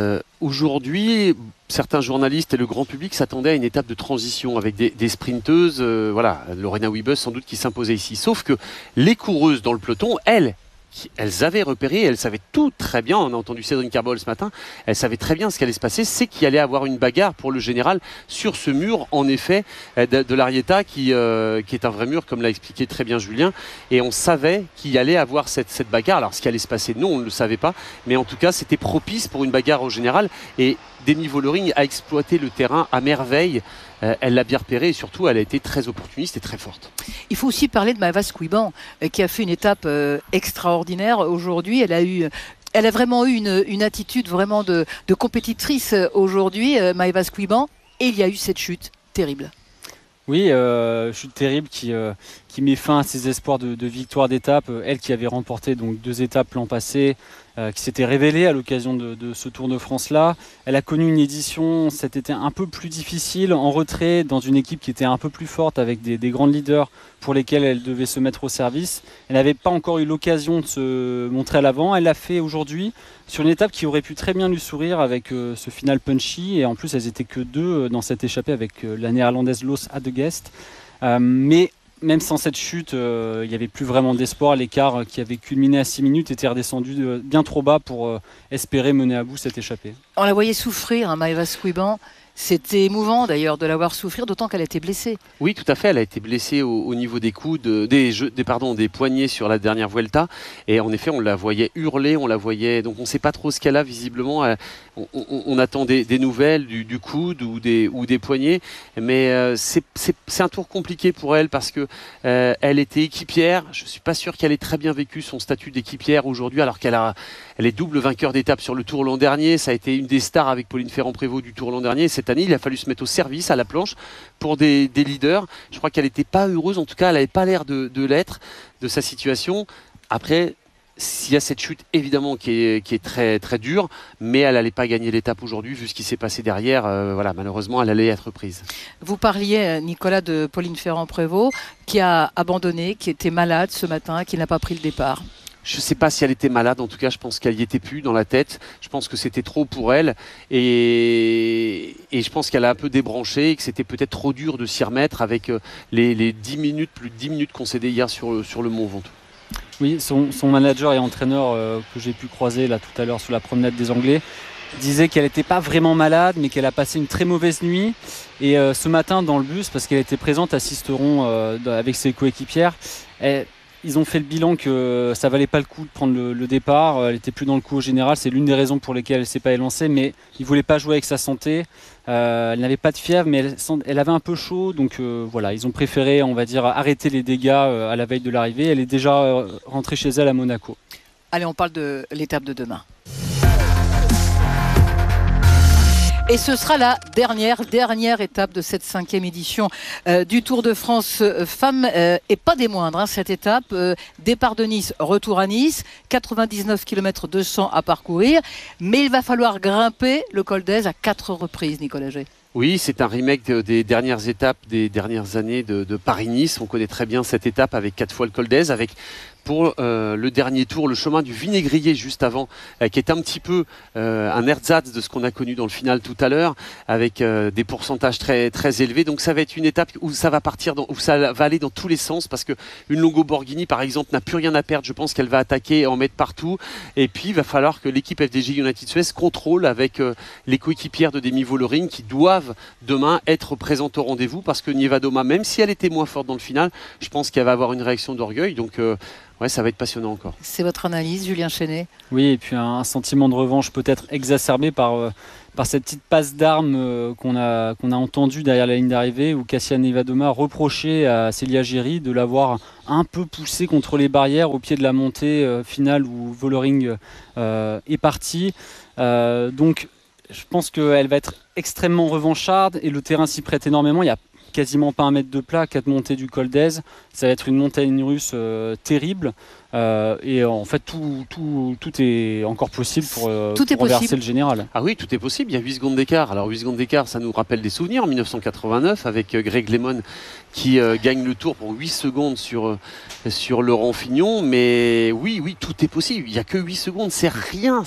aujourd'hui, certains journalistes et le grand public s'attendaient à une étape de transition avec des sprinteuses. Voilà, Lorena Wiebes sans doute qui s'imposait ici. Sauf que les coureuses dans le peloton, elles avaient repéré, elles savaient tout très bien, on a entendu Cédric Carbol ce matin, elles savaient très bien ce qui allait se passer, c'est qu'il allait avoir une bagarre pour le général sur ce mur, en effet, de l'Arietta, qui est un vrai mur, comme l'a expliqué très bien Julien, et on savait qu'il y allait avoir cette bagarre. Alors ce qui allait se passer, non, on ne le savait pas, mais en tout cas, c'était propice pour une bagarre au général, et Demi Vollering a exploité le terrain à merveille. Elle l'a bien repéré et surtout elle a été très opportuniste et très forte. Il faut aussi parler de Maëva Squiban qui a fait une étape extraordinaire aujourd'hui. Elle a vraiment eu une attitude vraiment de compétitrice aujourd'hui, Maëva Squiban, et il y a eu cette chute terrible. Oui, chute terrible qui met fin à ses espoirs de victoire d'étape. Elle qui avait remporté donc 2 étapes l'an passé, qui s'était révélée à l'occasion de ce Tour de France-là. Elle a connu une édition cet été un peu plus difficile, en retrait, dans une équipe qui était un peu plus forte, avec des grandes leaders pour lesquels elle devait se mettre au service. Elle n'avait pas encore eu l'occasion de se montrer à l'avant. Elle l'a fait aujourd'hui sur une étape qui aurait pu très bien lui sourire avec ce final punchy. Et en plus, elles étaient que 2 dans cette échappée avec la néerlandaise Loos Adegest. Mais même sans cette chute, il n'y avait plus vraiment d'espoir. L'écart qui avait culminé à 6 minutes était redescendu bien trop bas pour espérer mener à bout cette échappée. On la voyait souffrir, Maëva Squiban. C'était émouvant d'ailleurs de la voir souffrir, d'autant qu'elle a été blessée. Oui, tout à fait. Elle a été blessée au niveau des coudes, des poignets sur la dernière Vuelta. Et en effet, on la voyait hurler, on la voyait. Donc, on ne sait pas trop ce qu'elle a visiblement. On attend des nouvelles du coude ou des poignets. Mais c'est un tour compliqué pour elle parce que elle était équipière. Je ne suis pas sûr qu'elle ait très bien vécu son statut d'équipière aujourd'hui, alors qu'elle est double vainqueur d'étape sur le Tour l'an dernier. Ça a été une des stars avec Pauline Ferrand-Prévot du Tour l'an dernier. Cette année, il a fallu se mettre au service à la planche pour des leaders. Je crois qu'elle n'était pas heureuse, en tout cas, elle n'avait pas l'air de l'être, de sa situation. Après, s'il y a cette chute, évidemment, qui est très, très dure, mais elle n'allait pas gagner l'étape aujourd'hui, vu ce qui s'est passé derrière. Voilà, malheureusement, elle allait être prise. Vous parliez, Nicolas, de Pauline Ferrand-Prévot, qui a abandonné, qui était malade ce matin, qui n'a pas pris le départ. Je ne sais pas si elle était malade, en tout cas je pense qu'elle n'y était plus dans la tête. Je pense que c'était trop pour elle et je pense qu'elle a un peu débranché et que c'était peut-être trop dur de s'y remettre avec les 10 minutes, plus de 10 minutes concédées hier sur le Mont Ventoux. Oui, son manager et entraîneur que j'ai pu croiser là tout à l'heure sur la promenade des Anglais disait qu'elle n'était pas vraiment malade, mais qu'elle a passé une très mauvaise nuit. Et ce matin, dans le bus, parce qu'elle était présente à Sisteron avec ses coéquipières, ils ont fait le bilan que ça valait pas le coup de prendre le départ. Elle était plus dans le coup au général. C'est l'une des raisons pour lesquelles elle s'est pas élancée. Mais ils voulaient pas jouer avec sa santé. Elle n'avait pas de fièvre, mais elle avait un peu chaud. Donc voilà, ils ont préféré, on va dire, arrêter les dégâts à la veille de l'arrivée. Elle est déjà rentrée chez elle à Monaco. Allez, on parle de l'étape de demain. Et ce sera la dernière étape de cette 5e édition du Tour de France Femmes, et pas des moindres, cette étape. Départ de Nice, retour à Nice, 99 km 200 à parcourir, mais il va falloir grimper le col d'Èze à 4 reprises, Nicolas Jay. Oui, c'est un remake des dernières étapes des dernières années de Paris-Nice. On connaît très bien cette étape avec 4 fois le col d'Èze, avec pour le dernier tour, le chemin du Vinaigrier juste avant, qui est un petit peu un ersatz de ce qu'on a connu dans le final tout à l'heure, avec des pourcentages très, très élevés. Donc ça va être une étape où ça va où ça va aller dans tous les sens, parce que une Longo-Borghini, par exemple, n'a plus rien à perdre. Je pense qu'elle va attaquer et en mettre partout. Et puis, il va falloir que l'équipe FDJ United Suez contrôle avec les coéquipières de Demi Vollering qui doivent demain être présentes au rendez-vous, parce que Niewiadoma, même si elle était moins forte dans le final, je pense qu'elle va avoir une réaction d'orgueil. Donc, ouais, ça va être passionnant encore. C'est votre analyse, Julien Chenet? Oui, et puis un sentiment de revanche peut-être exacerbé par cette petite passe d'armes qu'on a entendue derrière la ligne d'arrivée, où Kasia Niewiadoma reprochait à Célia Géry de l'avoir un peu poussée contre les barrières au pied de la montée finale où Vollering est parti. Donc je pense qu'elle va être extrêmement revancharde et le terrain s'y prête énormément. Il y a quasiment pas un mètre de plat, 4 montées du col d'Èze. Ça va être une montagne russe terrible. Et en fait, tout est encore possible pour renverser le général. Ah oui, tout est possible. Il y a 8 secondes d'écart. Alors 8 secondes d'écart, ça nous rappelle des souvenirs. En 1989, avec Greg LeMond qui gagne le tour pour 8 secondes sur Laurent Fignon. Mais oui, tout est possible. Il n'y a que 8 secondes. C'est rien.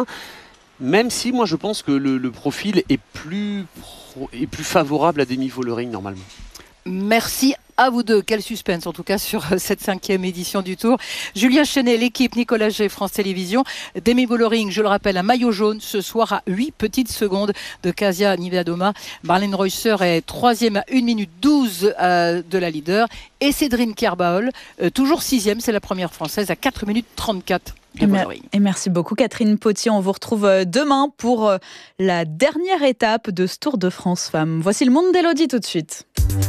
Même si moi je pense que le profil est plus favorable à Demi Vollering normalement. Merci à vous deux. Quel suspense en tout cas sur cette 5e édition du Tour. Julien Chenet, l'équipe, Nicolas Jay, France Télévisions. Demi Vollering, je le rappelle, un maillot jaune ce soir à 8 petites secondes de Kasia Niewiadoma. Marlène Reusser est 3e à 1 minute 12 de la leader. Et Cédrine Kerbaol, toujours 6e, c'est la première française, à 4 minutes 34. Et merci beaucoup Catherine Potier. On vous retrouve demain pour la dernière étape de ce Tour de France Femmes. Voici le monde d'Élodie tout de suite.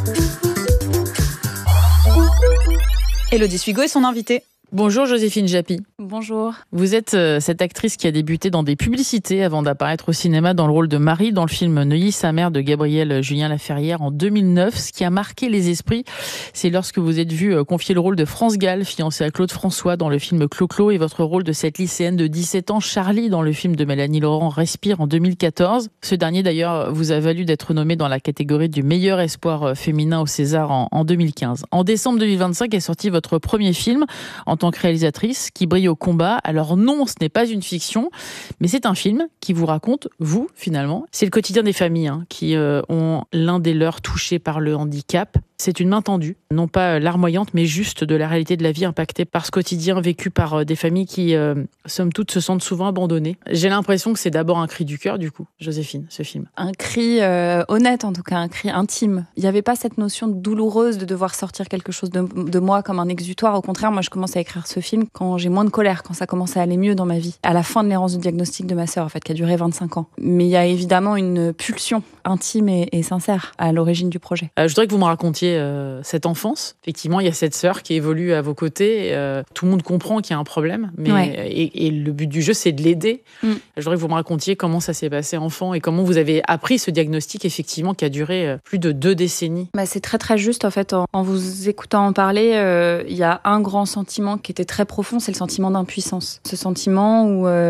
Élodie Suigo est son invitée. Bonjour Joséphine Japy. Bonjour. Vous êtes cette actrice qui a débuté dans des publicités avant d'apparaître au cinéma dans le rôle de Marie dans le film Neuilly sa mère de Gabriel Julien Laferrière en 2009. Ce qui a marqué les esprits, c'est lorsque vous êtes vue confier le rôle de France Gall, fiancée à Claude François dans le film Clo-Clo, et votre rôle de cette lycéenne de 17 ans, Charlie, dans le film de Mélanie Laurent Respire en 2014. Ce dernier d'ailleurs vous a valu d'être nommé dans la catégorie du meilleur espoir féminin au César en 2015. En décembre 2025 est sorti votre premier film en tant que réalisatrice qui brille au combat. Alors non, ce n'est pas une fiction, mais c'est un film qui vous raconte, vous, finalement. C'est le quotidien des familles qui ont l'un des leurs touché par le handicap. C'est une main tendue, non pas larmoyante, mais juste de la réalité de la vie impactée par ce quotidien vécu par des familles qui, somme toute, se sentent souvent abandonnées. J'ai l'impression que c'est d'abord un cri du cœur, du coup, Joséphine, ce film. Un cri honnête, en tout cas, un cri intime. Il n'y avait pas cette notion douloureuse de devoir sortir quelque chose de moi comme un exutoire. Au contraire, moi, je commence à écrire ce film quand j'ai moins de colère, quand ça commence à aller mieux dans ma vie. À la fin de l'errance de diagnostic de ma sœur, en fait, qui a duré 25 ans. Mais il y a évidemment une pulsion intime et sincère à l'origine du projet. Je voudrais que vous me racontiez cette enfance. Effectivement, il y a cette sœur qui évolue à vos côtés. Tout le monde comprend qu'il y a un problème, mais et le but du jeu, c'est de l'aider. Je voudrais que vous me racontiez comment ça s'est passé enfant et comment vous avez appris ce diagnostic, effectivement, qui a duré plus de 2 décennies. C'est très très juste, en fait. En vous écoutant en parler, il y a un grand sentiment qui était très profond, c'est le sentiment d'impuissance. Ce sentiment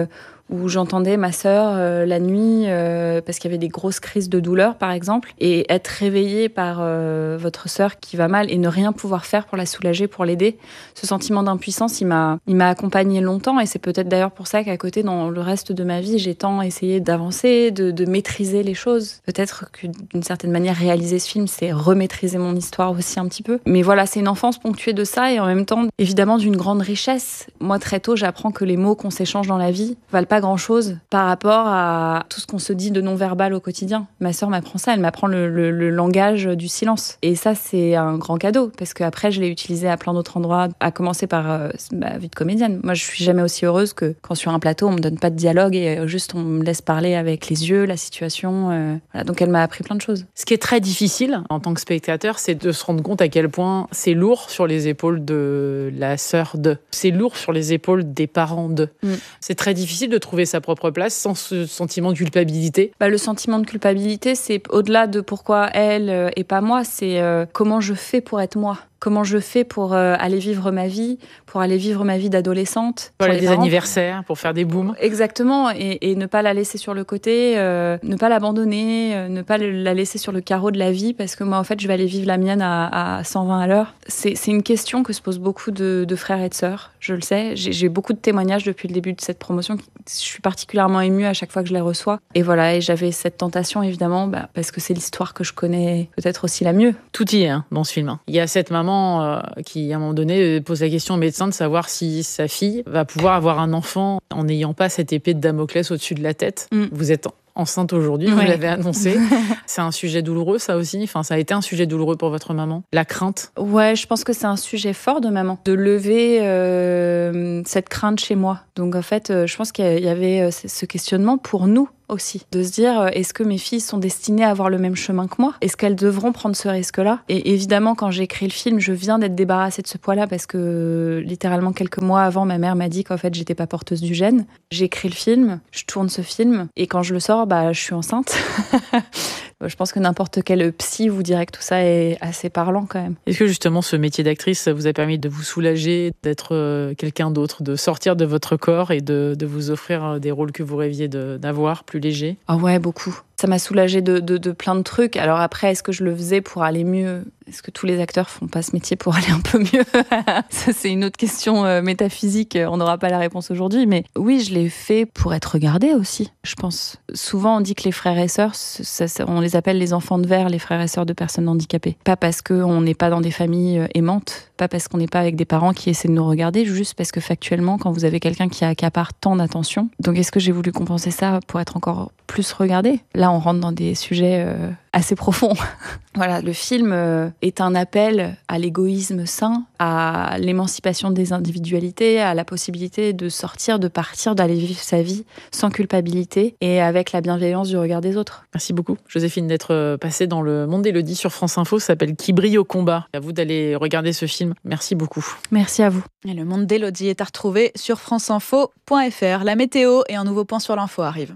où j'entendais ma sœur la nuit parce qu'il y avait des grosses crises de douleur, par exemple, et être réveillée par votre sœur qui va mal et ne rien pouvoir faire pour la soulager, pour l'aider. Ce sentiment d'impuissance, il m'a accompagnée longtemps, et c'est peut-être d'ailleurs pour ça qu'à côté, dans le reste de ma vie, j'ai tant essayé d'avancer, de maîtriser les choses. Peut-être que d'une certaine manière, réaliser ce film, c'est remaîtriser mon histoire aussi un petit peu. Mais voilà, c'est une enfance ponctuée de ça, et en même temps, évidemment, d'une grande richesse. Moi, très tôt, j'apprends que les mots qu'on s'échange dans la vie valent pas pas grand-chose par rapport à tout ce qu'on se dit de non-verbal au quotidien. Ma sœur m'apprend ça, elle m'apprend le langage du silence. Et ça, c'est un grand cadeau, parce qu'après, je l'ai utilisé à plein d'autres endroits, à commencer par ma vie de comédienne. Moi, je suis jamais aussi heureuse que quand sur un plateau, on me donne pas de dialogue et juste on me laisse parler avec les yeux, la situation. Voilà. Donc, elle m'a appris plein de choses. Ce qui est très difficile en tant que spectateur, c'est de se rendre compte à quel point c'est lourd sur les épaules de la sœur de. C'est lourd sur les épaules des parents de. C'est très difficile de trouver sa propre place sans ce sentiment de culpabilité. Le sentiment de culpabilité, c'est au-delà de pourquoi elle et pas moi, c'est comment je fais pour être moi. Comment je fais pour aller vivre ma vie, pour aller vivre ma vie d'adolescente. Pour aller des anniversaires, pour faire des booms. Exactement, et ne pas la laisser sur le côté, ne pas l'abandonner, ne pas la laisser sur le carreau de la vie, parce que moi, en fait, je vais aller vivre la mienne à 120 à l'heure. C'est une question que se posent beaucoup de frères et de sœurs, je le sais. J'ai beaucoup de témoignages depuis le début de cette promotion. Je suis particulièrement émue à chaque fois que je les reçois. Et voilà, et j'avais cette tentation, évidemment, parce que c'est l'histoire que je connais peut-être aussi la mieux. Tout y est dans ce film. Il y a cette maman qui, à un moment donné, pose la question au médecin de savoir si sa fille va pouvoir avoir un enfant en n'ayant pas cette épée de Damoclès au-dessus de la tête. Vous êtes enceinte aujourd'hui, vous l'avez annoncé. C'est un sujet douloureux, ça aussi. Enfin, ça a été un sujet douloureux pour votre maman. La crainte. Ouais, je pense que c'est un sujet fort de maman, de lever cette crainte chez moi. Donc, en fait, je pense qu'il y avait ce questionnement pour nous aussi, de se dire est-ce que mes filles sont destinées à avoir le même chemin que moi ? Est-ce qu'elles devront prendre ce risque-là ? Et évidemment, quand j'ai écrit le film, je viens d'être débarrassée de ce poids-là parce que littéralement quelques mois avant, ma mère m'a dit qu'en fait j'étais pas porteuse du gène. J'ai écrit le film, je tourne ce film et quand je le sors, je suis enceinte. Je pense que n'importe quel psy vous dirait que tout ça est assez parlant quand même. Est-ce que justement ce métier d'actrice vous a permis de vous soulager, d'être quelqu'un d'autre, de sortir de votre corps et de vous offrir des rôles que vous rêviez d'avoir, plus légers ? Ah ouais, beaucoup. Ça m'a soulagée de plein de trucs. Alors après, est-ce que je le faisais pour aller mieux ? Est-ce que tous les acteurs font pas ce métier pour aller un peu mieux ? Ça, c'est une autre question métaphysique. On n'aura pas la réponse aujourd'hui. Mais oui, je l'ai fait pour être regardée aussi, je pense. Souvent, on dit que les frères et sœurs, on les appelle les enfants de verre, les frères et sœurs de personnes handicapées. Pas parce qu'on n'est pas dans des familles aimantes, pas parce qu'on n'est pas avec des parents qui essaient de nous regarder, juste parce que factuellement, quand vous avez quelqu'un qui accapare tant d'attention. Donc, est-ce que j'ai voulu compenser ça pour être encore plus regardée ? Là, on rentre dans des sujets assez profonds. Voilà, le film est un appel à l'égoïsme sain, à l'émancipation des individualités, à la possibilité de sortir, de partir, d'aller vivre sa vie sans culpabilité et avec la bienveillance du regard des autres. Merci beaucoup, Joséphine, d'être passée dans Le Monde d'Élodie sur France Info. Ça s'appelle Qui brille au combat. À vous d'aller regarder ce film. Merci beaucoup. Merci à vous. Et Le Monde d'Élodie est à retrouver sur franceinfo.fr. La météo et un nouveau point sur l'info arrive.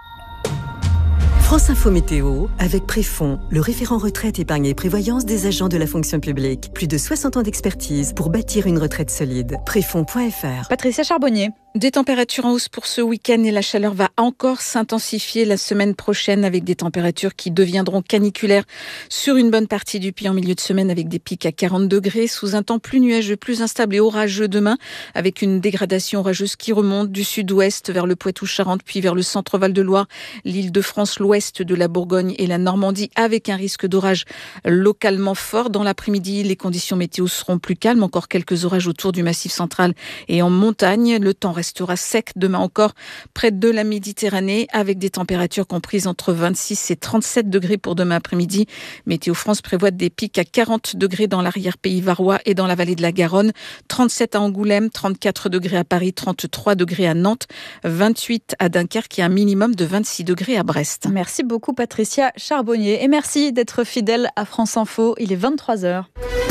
France Info Météo, avec Préfond, le référent retraite, épargne et prévoyance des agents de la fonction publique. Plus de 60 ans d'expertise pour bâtir une retraite solide. Préfond.fr. Patricia Charbonnier. Des températures en hausse pour ce week-end et la chaleur va encore s'intensifier la semaine prochaine avec des températures qui deviendront caniculaires sur une bonne partie du pays en milieu de semaine avec des pics à 40 degrés sous un temps plus nuageux, plus instable et orageux demain avec une dégradation orageuse qui remonte du sud-ouest vers le Poitou-Charentes puis vers le centre Val-de-Loire, l'Île-de-France, l'ouest de la Bourgogne et la Normandie avec un risque d'orage localement fort. Dans l'après-midi, les conditions météo seront plus calmes, encore quelques orages autour du Massif central et en montagne. Le temps restera sec demain encore près de la Méditerranée avec des températures comprises entre 26 et 37 degrés pour demain après-midi. Météo France prévoit des pics à 40 degrés dans l'arrière-pays varois et dans la vallée de la Garonne, 37 à Angoulême, 34 degrés à Paris, 33 degrés à Nantes, 28 à Dunkerque et un minimum de 26 degrés à Brest. Merci beaucoup Patricia Charbonnier et merci d'être fidèle à France Info. Il est 23h.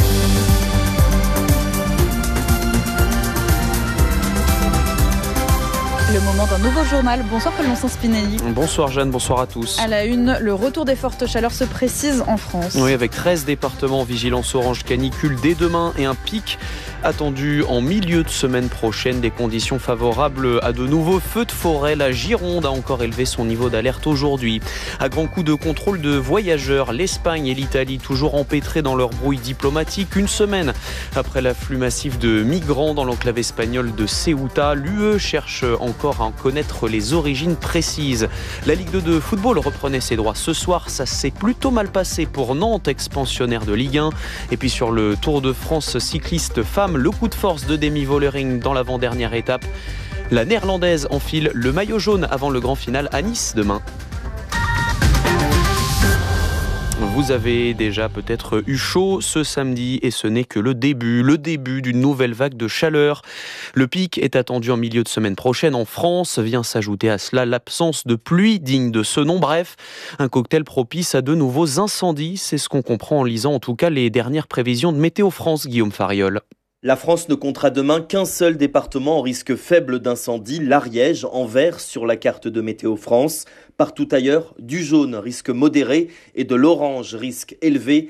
Le moment d'un nouveau journal. Bonsoir Paul-Vincent Spinelli. Bonsoir Jeanne, bonsoir à tous. À la une, le retour des fortes chaleurs se précise en France. Oui, avec 13 départements en vigilance orange canicule dès demain et un pic attendu en milieu de semaine prochaine. Des conditions favorables à de nouveaux feux de forêt. La Gironde a encore élevé son niveau d'alerte aujourd'hui. À grands coups de contrôle de voyageurs, l'Espagne et l'Italie toujours empêtrés dans leur brouille diplomatique. Une semaine après l'afflux massif de migrants dans l'enclave espagnole de Ceuta, l'UE cherche encore à en connaître les origines précises. La Ligue 2 de football reprenait ses droits ce soir. Ça s'est plutôt mal passé pour Nantes, expansionnaire de Ligue 1. Et puis sur le Tour de France cycliste femme, le coup de force de Demi Vollering dans l'avant-dernière étape. La Néerlandaise enfile le maillot jaune avant le grand final à Nice demain. Vous avez déjà peut-être eu chaud ce samedi et ce n'est que le début d'une nouvelle vague de chaleur. Le pic est attendu en milieu de semaine prochaine en France. Vient s'ajouter à cela l'absence de pluie digne de ce nom. Bref, un cocktail propice à de nouveaux incendies. C'est ce qu'on comprend en lisant en tout cas les dernières prévisions de Météo France, Guillaume Fariol. La France ne comptera demain qu'un seul département en risque faible d'incendie, l'Ariège, en vert sur la carte de Météo France. Partout ailleurs, du jaune, risque modéré, et de l'orange, risque élevé.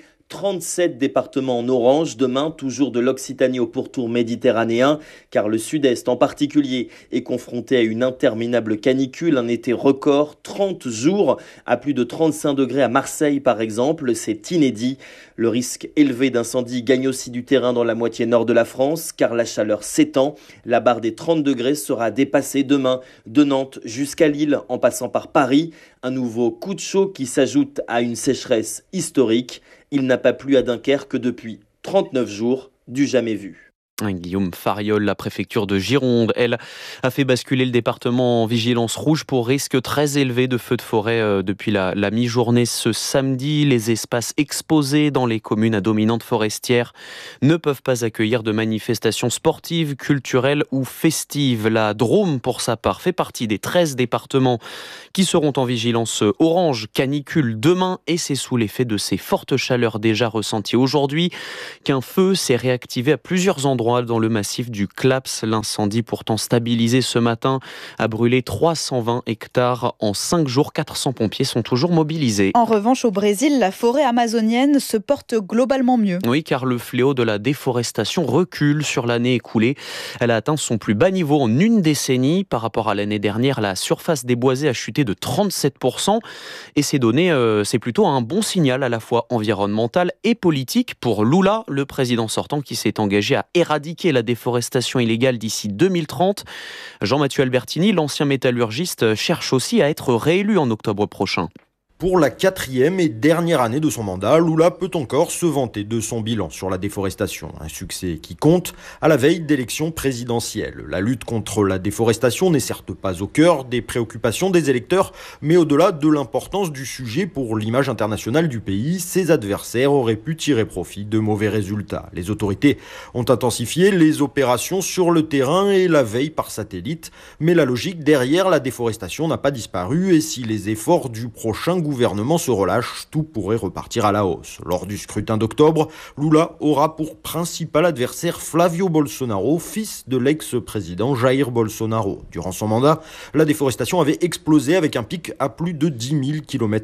37 départements en orange, demain toujours de l'Occitanie au pourtour méditerranéen, car le sud-est en particulier est confronté à une interminable canicule, un été record, 30 jours à plus de 35 degrés à Marseille par exemple, c'est inédit. Le risque élevé d'incendie gagne aussi du terrain dans la moitié nord de la France, car la chaleur s'étend. La barre des 30 degrés sera dépassée demain, de Nantes jusqu'à Lille, en passant par Paris. Un nouveau coup de chaud qui s'ajoute à une sécheresse historique. Il n'a pas plu à Dunkerque depuis 39 jours, du jamais vu. Guillaume Fariol, la préfecture de Gironde, elle, a fait basculer le département en vigilance rouge pour risque très élevé de feux de forêt depuis la mi-journée ce samedi. Les espaces exposés dans les communes à dominante forestière ne peuvent pas accueillir de manifestations sportives, culturelles ou festives. La Drôme, pour sa part, fait partie des 13 départements qui seront en vigilance orange canicule demain, et c'est sous l'effet de ces fortes chaleurs déjà ressenties aujourd'hui qu'un feu s'est réactivé à plusieurs endroits dans le massif du Claps. L'incendie, pourtant stabilisé ce matin, a brûlé 320 hectares en 5 jours. 400 pompiers sont toujours mobilisés. En revanche, au Brésil, la forêt amazonienne se porte globalement mieux. Oui, car le fléau de la déforestation recule sur l'année écoulée. Elle a atteint son plus bas niveau en une décennie. Par rapport à l'année dernière, la surface déboisée a chuté de 37%. Et ces données, c'est plutôt un bon signal à la fois environnemental et politique pour Lula, le président sortant qui s'est engagé à éradiquer la déforestation illégale d'ici 2030. Jean-Mathieu Albertini, l'ancien métallurgiste, cherche aussi à être réélu en octobre prochain. Pour la 4e et dernière année de son mandat, Lula peut encore se vanter de son bilan sur la déforestation. Un succès qui compte à la veille d'élections présidentielles. La lutte contre la déforestation n'est certes pas au cœur des préoccupations des électeurs, mais au-delà de l'importance du sujet pour l'image internationale du pays, ses adversaires auraient pu tirer profit de mauvais résultats. Les autorités ont intensifié les opérations sur le terrain et la veille par satellite, mais la logique derrière la déforestation n'a pas disparu, et si les efforts du prochain gouvernement se relâche, tout pourrait repartir à la hausse. Lors du scrutin d'octobre, Lula aura pour principal adversaire Flavio Bolsonaro, fils de l'ex-président Jair Bolsonaro. Durant son mandat, la déforestation avait explosé avec un pic à plus de 10 000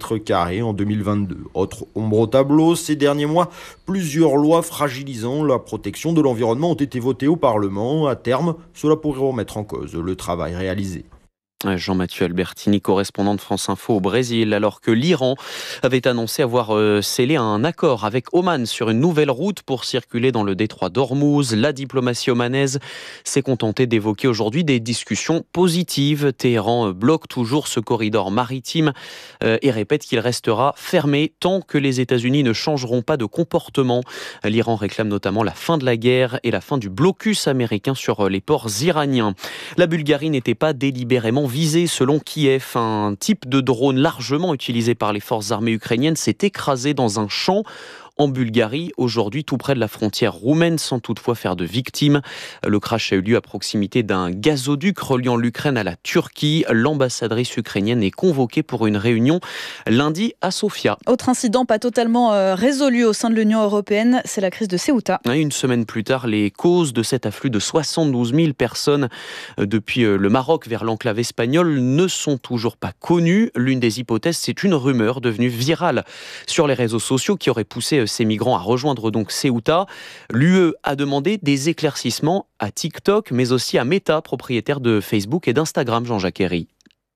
km² en 2022. Autre ombre au tableau, ces derniers mois, plusieurs lois fragilisant la protection de l'environnement ont été votées au Parlement. À terme, cela pourrait remettre en cause le travail réalisé. Jean-Mathieu Albertini, correspondant de France Info au Brésil, alors que l'Iran avait annoncé avoir scellé un accord avec Oman sur une nouvelle route pour circuler dans le détroit d'Ormuz. La diplomatie omanaise s'est contentée d'évoquer aujourd'hui des discussions positives. Téhéran bloque toujours ce corridor maritime et répète qu'il restera fermé tant que les États-Unis ne changeront pas de comportement. L'Iran réclame notamment la fin de la guerre et la fin du blocus américain sur les ports iraniens. La Bulgarie n'était pas délibérément visé selon Kiev. Un type de drone largement utilisé par les forces armées ukrainiennes s'est écrasé dans un champ en Bulgarie, aujourd'hui tout près de la frontière roumaine, sans toutefois faire de victimes. Le crash a eu lieu à proximité d'un gazoduc reliant l'Ukraine à la Turquie. L'ambassadrice ukrainienne est convoquée pour une réunion lundi à Sofia. Autre incident pas totalement résolu au sein de l'Union européenne, c'est la crise de Ceuta. Une semaine plus tard, les causes de cet afflux de 72 000 personnes depuis le Maroc vers l'enclave espagnole ne sont toujours pas connues. L'une des hypothèses, c'est une rumeur devenue virale sur les réseaux sociaux qui aurait poussé ces migrants à rejoindre donc Ceuta. L'UE a demandé des éclaircissements à TikTok, mais aussi à Meta, propriétaire de Facebook et d'Instagram, Jean-Jacques Herry.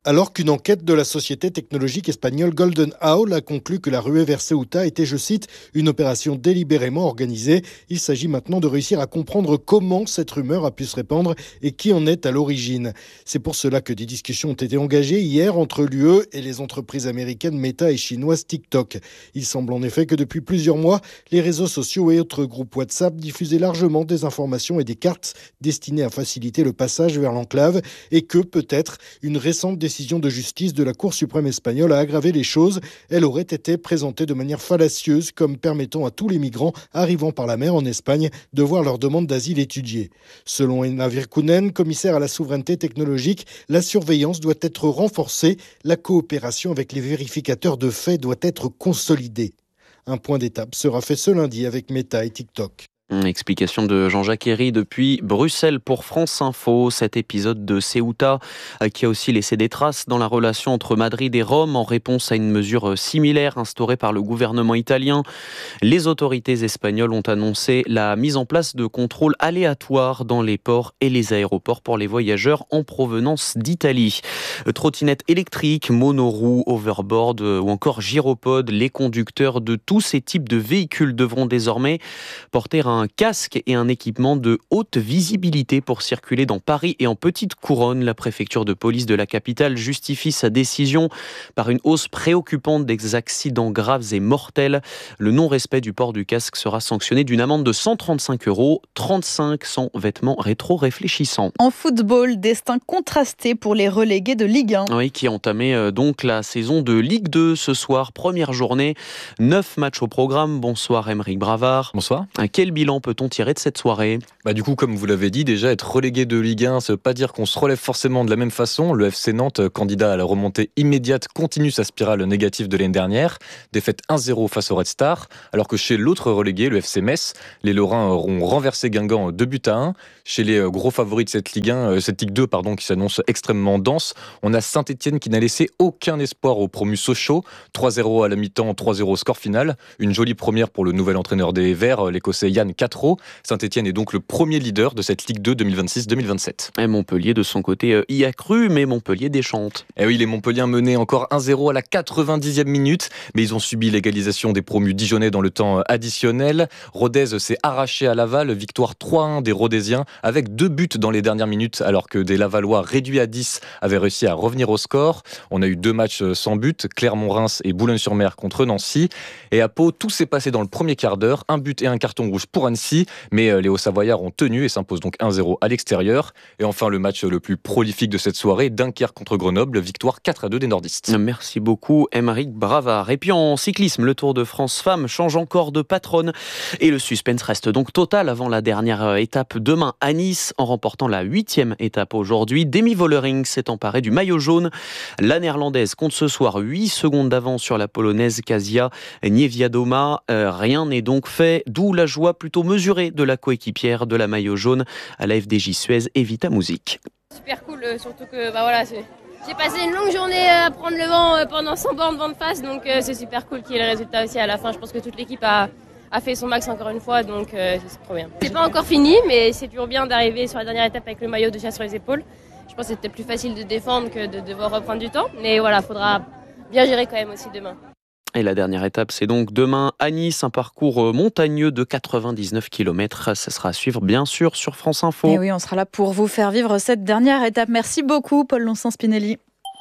Alors qu'une enquête de la société technologique espagnole Golden Owl a conclu que la ruée vers Ceuta était, je cite, une opération délibérément organisée. Il s'agit maintenant de réussir à comprendre comment cette rumeur a pu se répandre et qui en est à l'origine. C'est pour cela que des discussions ont été engagées hier entre l'UE et les entreprises américaines Meta et chinoises TikTok. Il semble en effet que depuis plusieurs mois, les réseaux sociaux et autres groupes WhatsApp diffusaient largement des informations et des cartes destinées à faciliter le passage vers l'enclave et que peut-être une récente décision de justice de la Cour suprême espagnole a aggravé les choses. Elle aurait été présentée de manière fallacieuse comme permettant à tous les migrants arrivant par la mer en Espagne de voir leur demande d'asile étudiée. Selon Enna Virkunen, commissaire à la souveraineté technologique, la surveillance doit être renforcée. La coopération avec les vérificateurs de faits doit être consolidée. Un point d'étape sera fait ce lundi avec Meta et TikTok. Explication de Jean-Jacques Herry depuis Bruxelles pour France Info. Cet épisode de Ceuta qui a aussi laissé des traces dans la relation entre Madrid et Rome en réponse à une mesure similaire instaurée par le gouvernement italien. Les autorités espagnoles ont annoncé la mise en place de contrôles aléatoires dans les ports et les aéroports pour les voyageurs en provenance d'Italie. Trottinettes électriques, monoroues, overboard ou encore gyropodes, les conducteurs de tous ces types de véhicules devront désormais porter un casque et un équipement de haute visibilité pour circuler dans Paris et en petite couronne. La préfecture de police de la capitale justifie sa décision par une hausse préoccupante des accidents graves et mortels. Le non-respect du port du casque sera sanctionné d'une amende de 135 €, 35 sans vêtements rétro-réfléchissants. En football, destin contrasté pour les relégués de Ligue 1. Oui, qui a entamé donc la saison de Ligue 2 ce soir, première journée, 9 matchs au programme. Bonsoir Aymeric Bravard. Bonsoir. Quel bilan peut-on tirer de cette soirée ? Du coup, comme vous l'avez dit, déjà être relégué de Ligue 1, ça ne veut pas dire qu'on se relève forcément de la même façon. Le FC Nantes, candidat à la remontée immédiate, continue sa spirale négative de l'année dernière. Défaite 1-0 face au Red Star, alors que chez l'autre relégué, le FC Metz, les Lorrains auront renversé Guingamp 2-1. Chez les gros favoris de cette Ligue 2, qui s'annonce extrêmement dense, on a Saint-Etienne qui n'a laissé aucun espoir au promu Sochaux. 3-0 à la mi-temps, 3-0 score final. Une jolie première pour le nouvel entraîneur des Verts, l'Écossais Yann Catro. Saint-Etienne est donc le premier leader de cette Ligue 2 2026-2027. Et Montpellier, de son côté, y a cru, mais Montpellier déchante. Et oui, les Montpelliens menaient encore 1-0 à la 90e minute, mais ils ont subi l'égalisation des promus dijonnais dans le temps additionnel. Rodez s'est arraché à Laval, victoire 3-1 des Rodésiens, avec 2 buts dans les dernières minutes, alors que des Lavallois réduits à 10 avaient réussi à revenir au score. On a eu 2 matchs sans but, Clermont-Reims et Boulogne-sur-Mer contre Nancy. Et à Pau, tout s'est passé dans le premier quart d'heure, 1 but et un carton rouge pour Annecy, mais les Hauts-Savoyards ont tenu et s'imposent donc 1-0 à l'extérieur. Et enfin, le match le plus prolifique de cette soirée, Dunkerque contre Grenoble, victoire 4-2 des nordistes. Merci beaucoup, Aymeric Bravard. Et puis en cyclisme, le Tour de France Femmes change encore de patronne et le suspense reste donc total avant la dernière étape demain à Nice. En remportant la 8e étape aujourd'hui, Demi Vollering s'est emparée du maillot jaune. La néerlandaise compte ce soir 8 secondes d'avance sur la polonaise Kasia Niewiadoma. Rien n'est donc fait, d'où la joie plutôt mesurée de la coéquipière de la maillot jaune à la FDJ Suez, Evita Muzic. Super cool, surtout que j'ai passé une longue journée à prendre le vent pendant 100 bornes vent de face, donc c'est super cool qu'il y ait le résultat aussi à la fin. Je pense que toute l'équipe a fait son max encore une fois, donc c'est trop bien. C'est pas encore fini, mais c'est toujours bien d'arriver sur la dernière étape avec le maillot déjà sur les épaules. Je pense que c'était plus facile de défendre que de devoir reprendre du temps, mais voilà, faudra bien gérer quand même aussi demain. Et la dernière étape, c'est donc demain à Nice, un parcours montagneux de 99 km. Ça sera à suivre, bien sûr, sur France Info. Et oui, on sera là pour vous faire vivre cette dernière étape. Merci beaucoup, Paul Lonsin-Spinelli.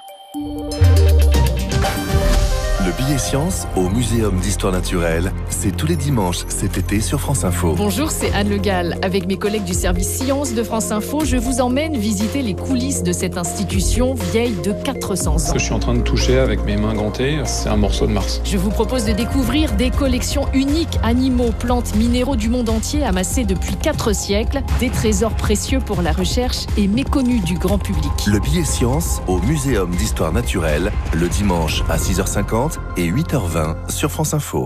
Le billet science au Muséum d'Histoire Naturelle, c'est tous les dimanches cet été sur France Info. Bonjour, c'est Anne Le Gall. Avec mes collègues du service Sciences de France Info, je vous emmène visiter les coulisses de cette institution vieille de 400 ans. Ce que je suis en train de toucher avec mes mains gantées, c'est un morceau de Mars. Je vous propose de découvrir des collections uniques, animaux, plantes, minéraux du monde entier amassés depuis 4 siècles, des trésors précieux pour la recherche et méconnus du grand public. Le billet science au Muséum d'Histoire Naturelle, le dimanche à 6h50 et 8h20 sur France Info.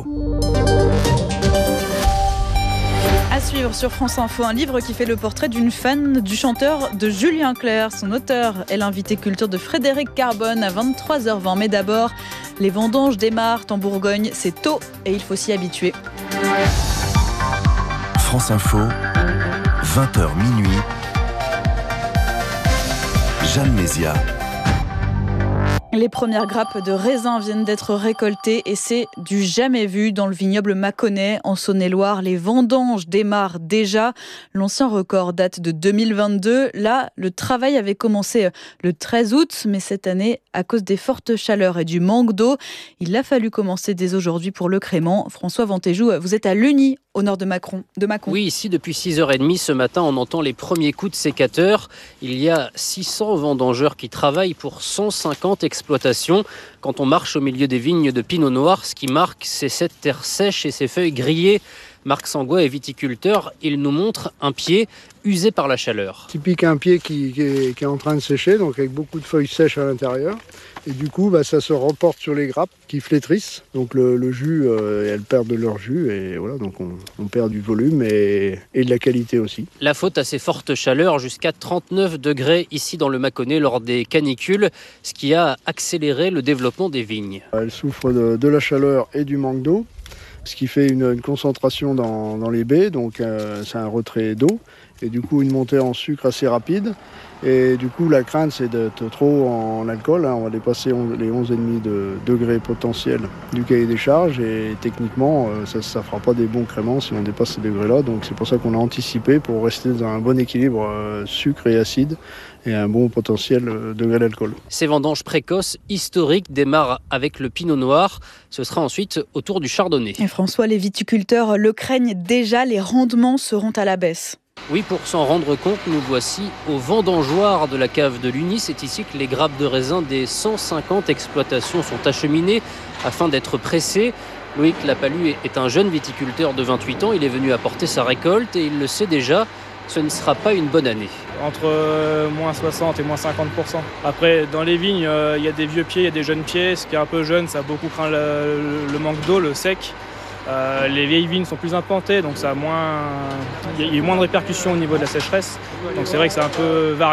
À suivre sur France Info, un livre qui fait le portrait d'une fan du chanteur de Julien Clerc. Son auteur est l'invité culture de Frédéric Carbone à 23h20. Mais d'abord, les vendanges démarrent en Bourgogne. C'est tôt et il faut s'y habituer. France Info, 20h minuit. Jeanne Mézia. Les premières grappes de raisin viennent d'être récoltées et c'est du jamais vu dans le vignoble Mâconnais. En Saône-et-Loire, les vendanges démarrent déjà. L'ancien record date de 2022. Là, le travail avait commencé le 13 août, mais cette année, à cause des fortes chaleurs et du manque d'eau, il a fallu commencer dès aujourd'hui pour le crément. François Ventéjou, vous êtes à Lugny, au nord de Mâcon. Oui, ici, depuis 6h30 ce matin, on entend les premiers coups de sécateur. Il y a 600 vendangeurs qui travaillent pour 150 exploitations. Quand on marche au milieu des vignes de Pinot Noir, ce qui marque, c'est cette terre sèche et ces feuilles grillées. Marc Sangois est viticulteur, il nous montre un pied usé par la chaleur. Typique un pied qui est en train de sécher, donc avec beaucoup de feuilles sèches à l'intérieur. Et du coup, ça se reporte sur les grappes qui flétrissent. Donc le jus, elles perdent de leur jus et voilà, donc on perd du volume et de la qualité aussi. La faute à ces fortes chaleurs, jusqu'à 39 degrés ici dans le Mâconnais lors des canicules, ce qui a accéléré le développement des vignes. Elles souffrent de la chaleur et du manque d'eau, ce qui fait une concentration dans les baies, donc c'est un retrait d'eau et du coup une montée en sucre assez rapide. Et du coup, la crainte, c'est d'être trop en alcool. On va dépasser les 11,5 degrés potentiels du cahier des charges. Et techniquement, ça ne fera pas des bons créments si on dépasse ces degrés-là. Donc c'est pour ça qu'on a anticipé pour rester dans un bon équilibre sucre et acide et un bon potentiel degré d'alcool. Ces vendanges précoces, historiques, démarrent avec le Pinot Noir. Ce sera ensuite au tour du Chardonnay. Et François, les viticulteurs le craignent déjà, les rendements seront à la baisse. Oui, pour s'en rendre compte, nous voici au vendangeoir de la cave de Lugny. C'est ici que les grappes de raisin des 150 exploitations sont acheminées afin d'être pressées. Loïc Lapalu est un jeune viticulteur de 28 ans. Il est venu apporter sa récolte et il le sait déjà, ce ne sera pas une bonne année. Entre moins 60 et moins 50%. Après, dans les vignes, il y a des vieux pieds, il y a des jeunes pieds. Ce qui est un peu jeune, ça a beaucoup craint le manque d'eau, le sec. Les vieilles vignes sont plus implantées, donc il y a moins de répercussions au niveau de la sécheresse. Donc c'est vrai que c'est un peu variable.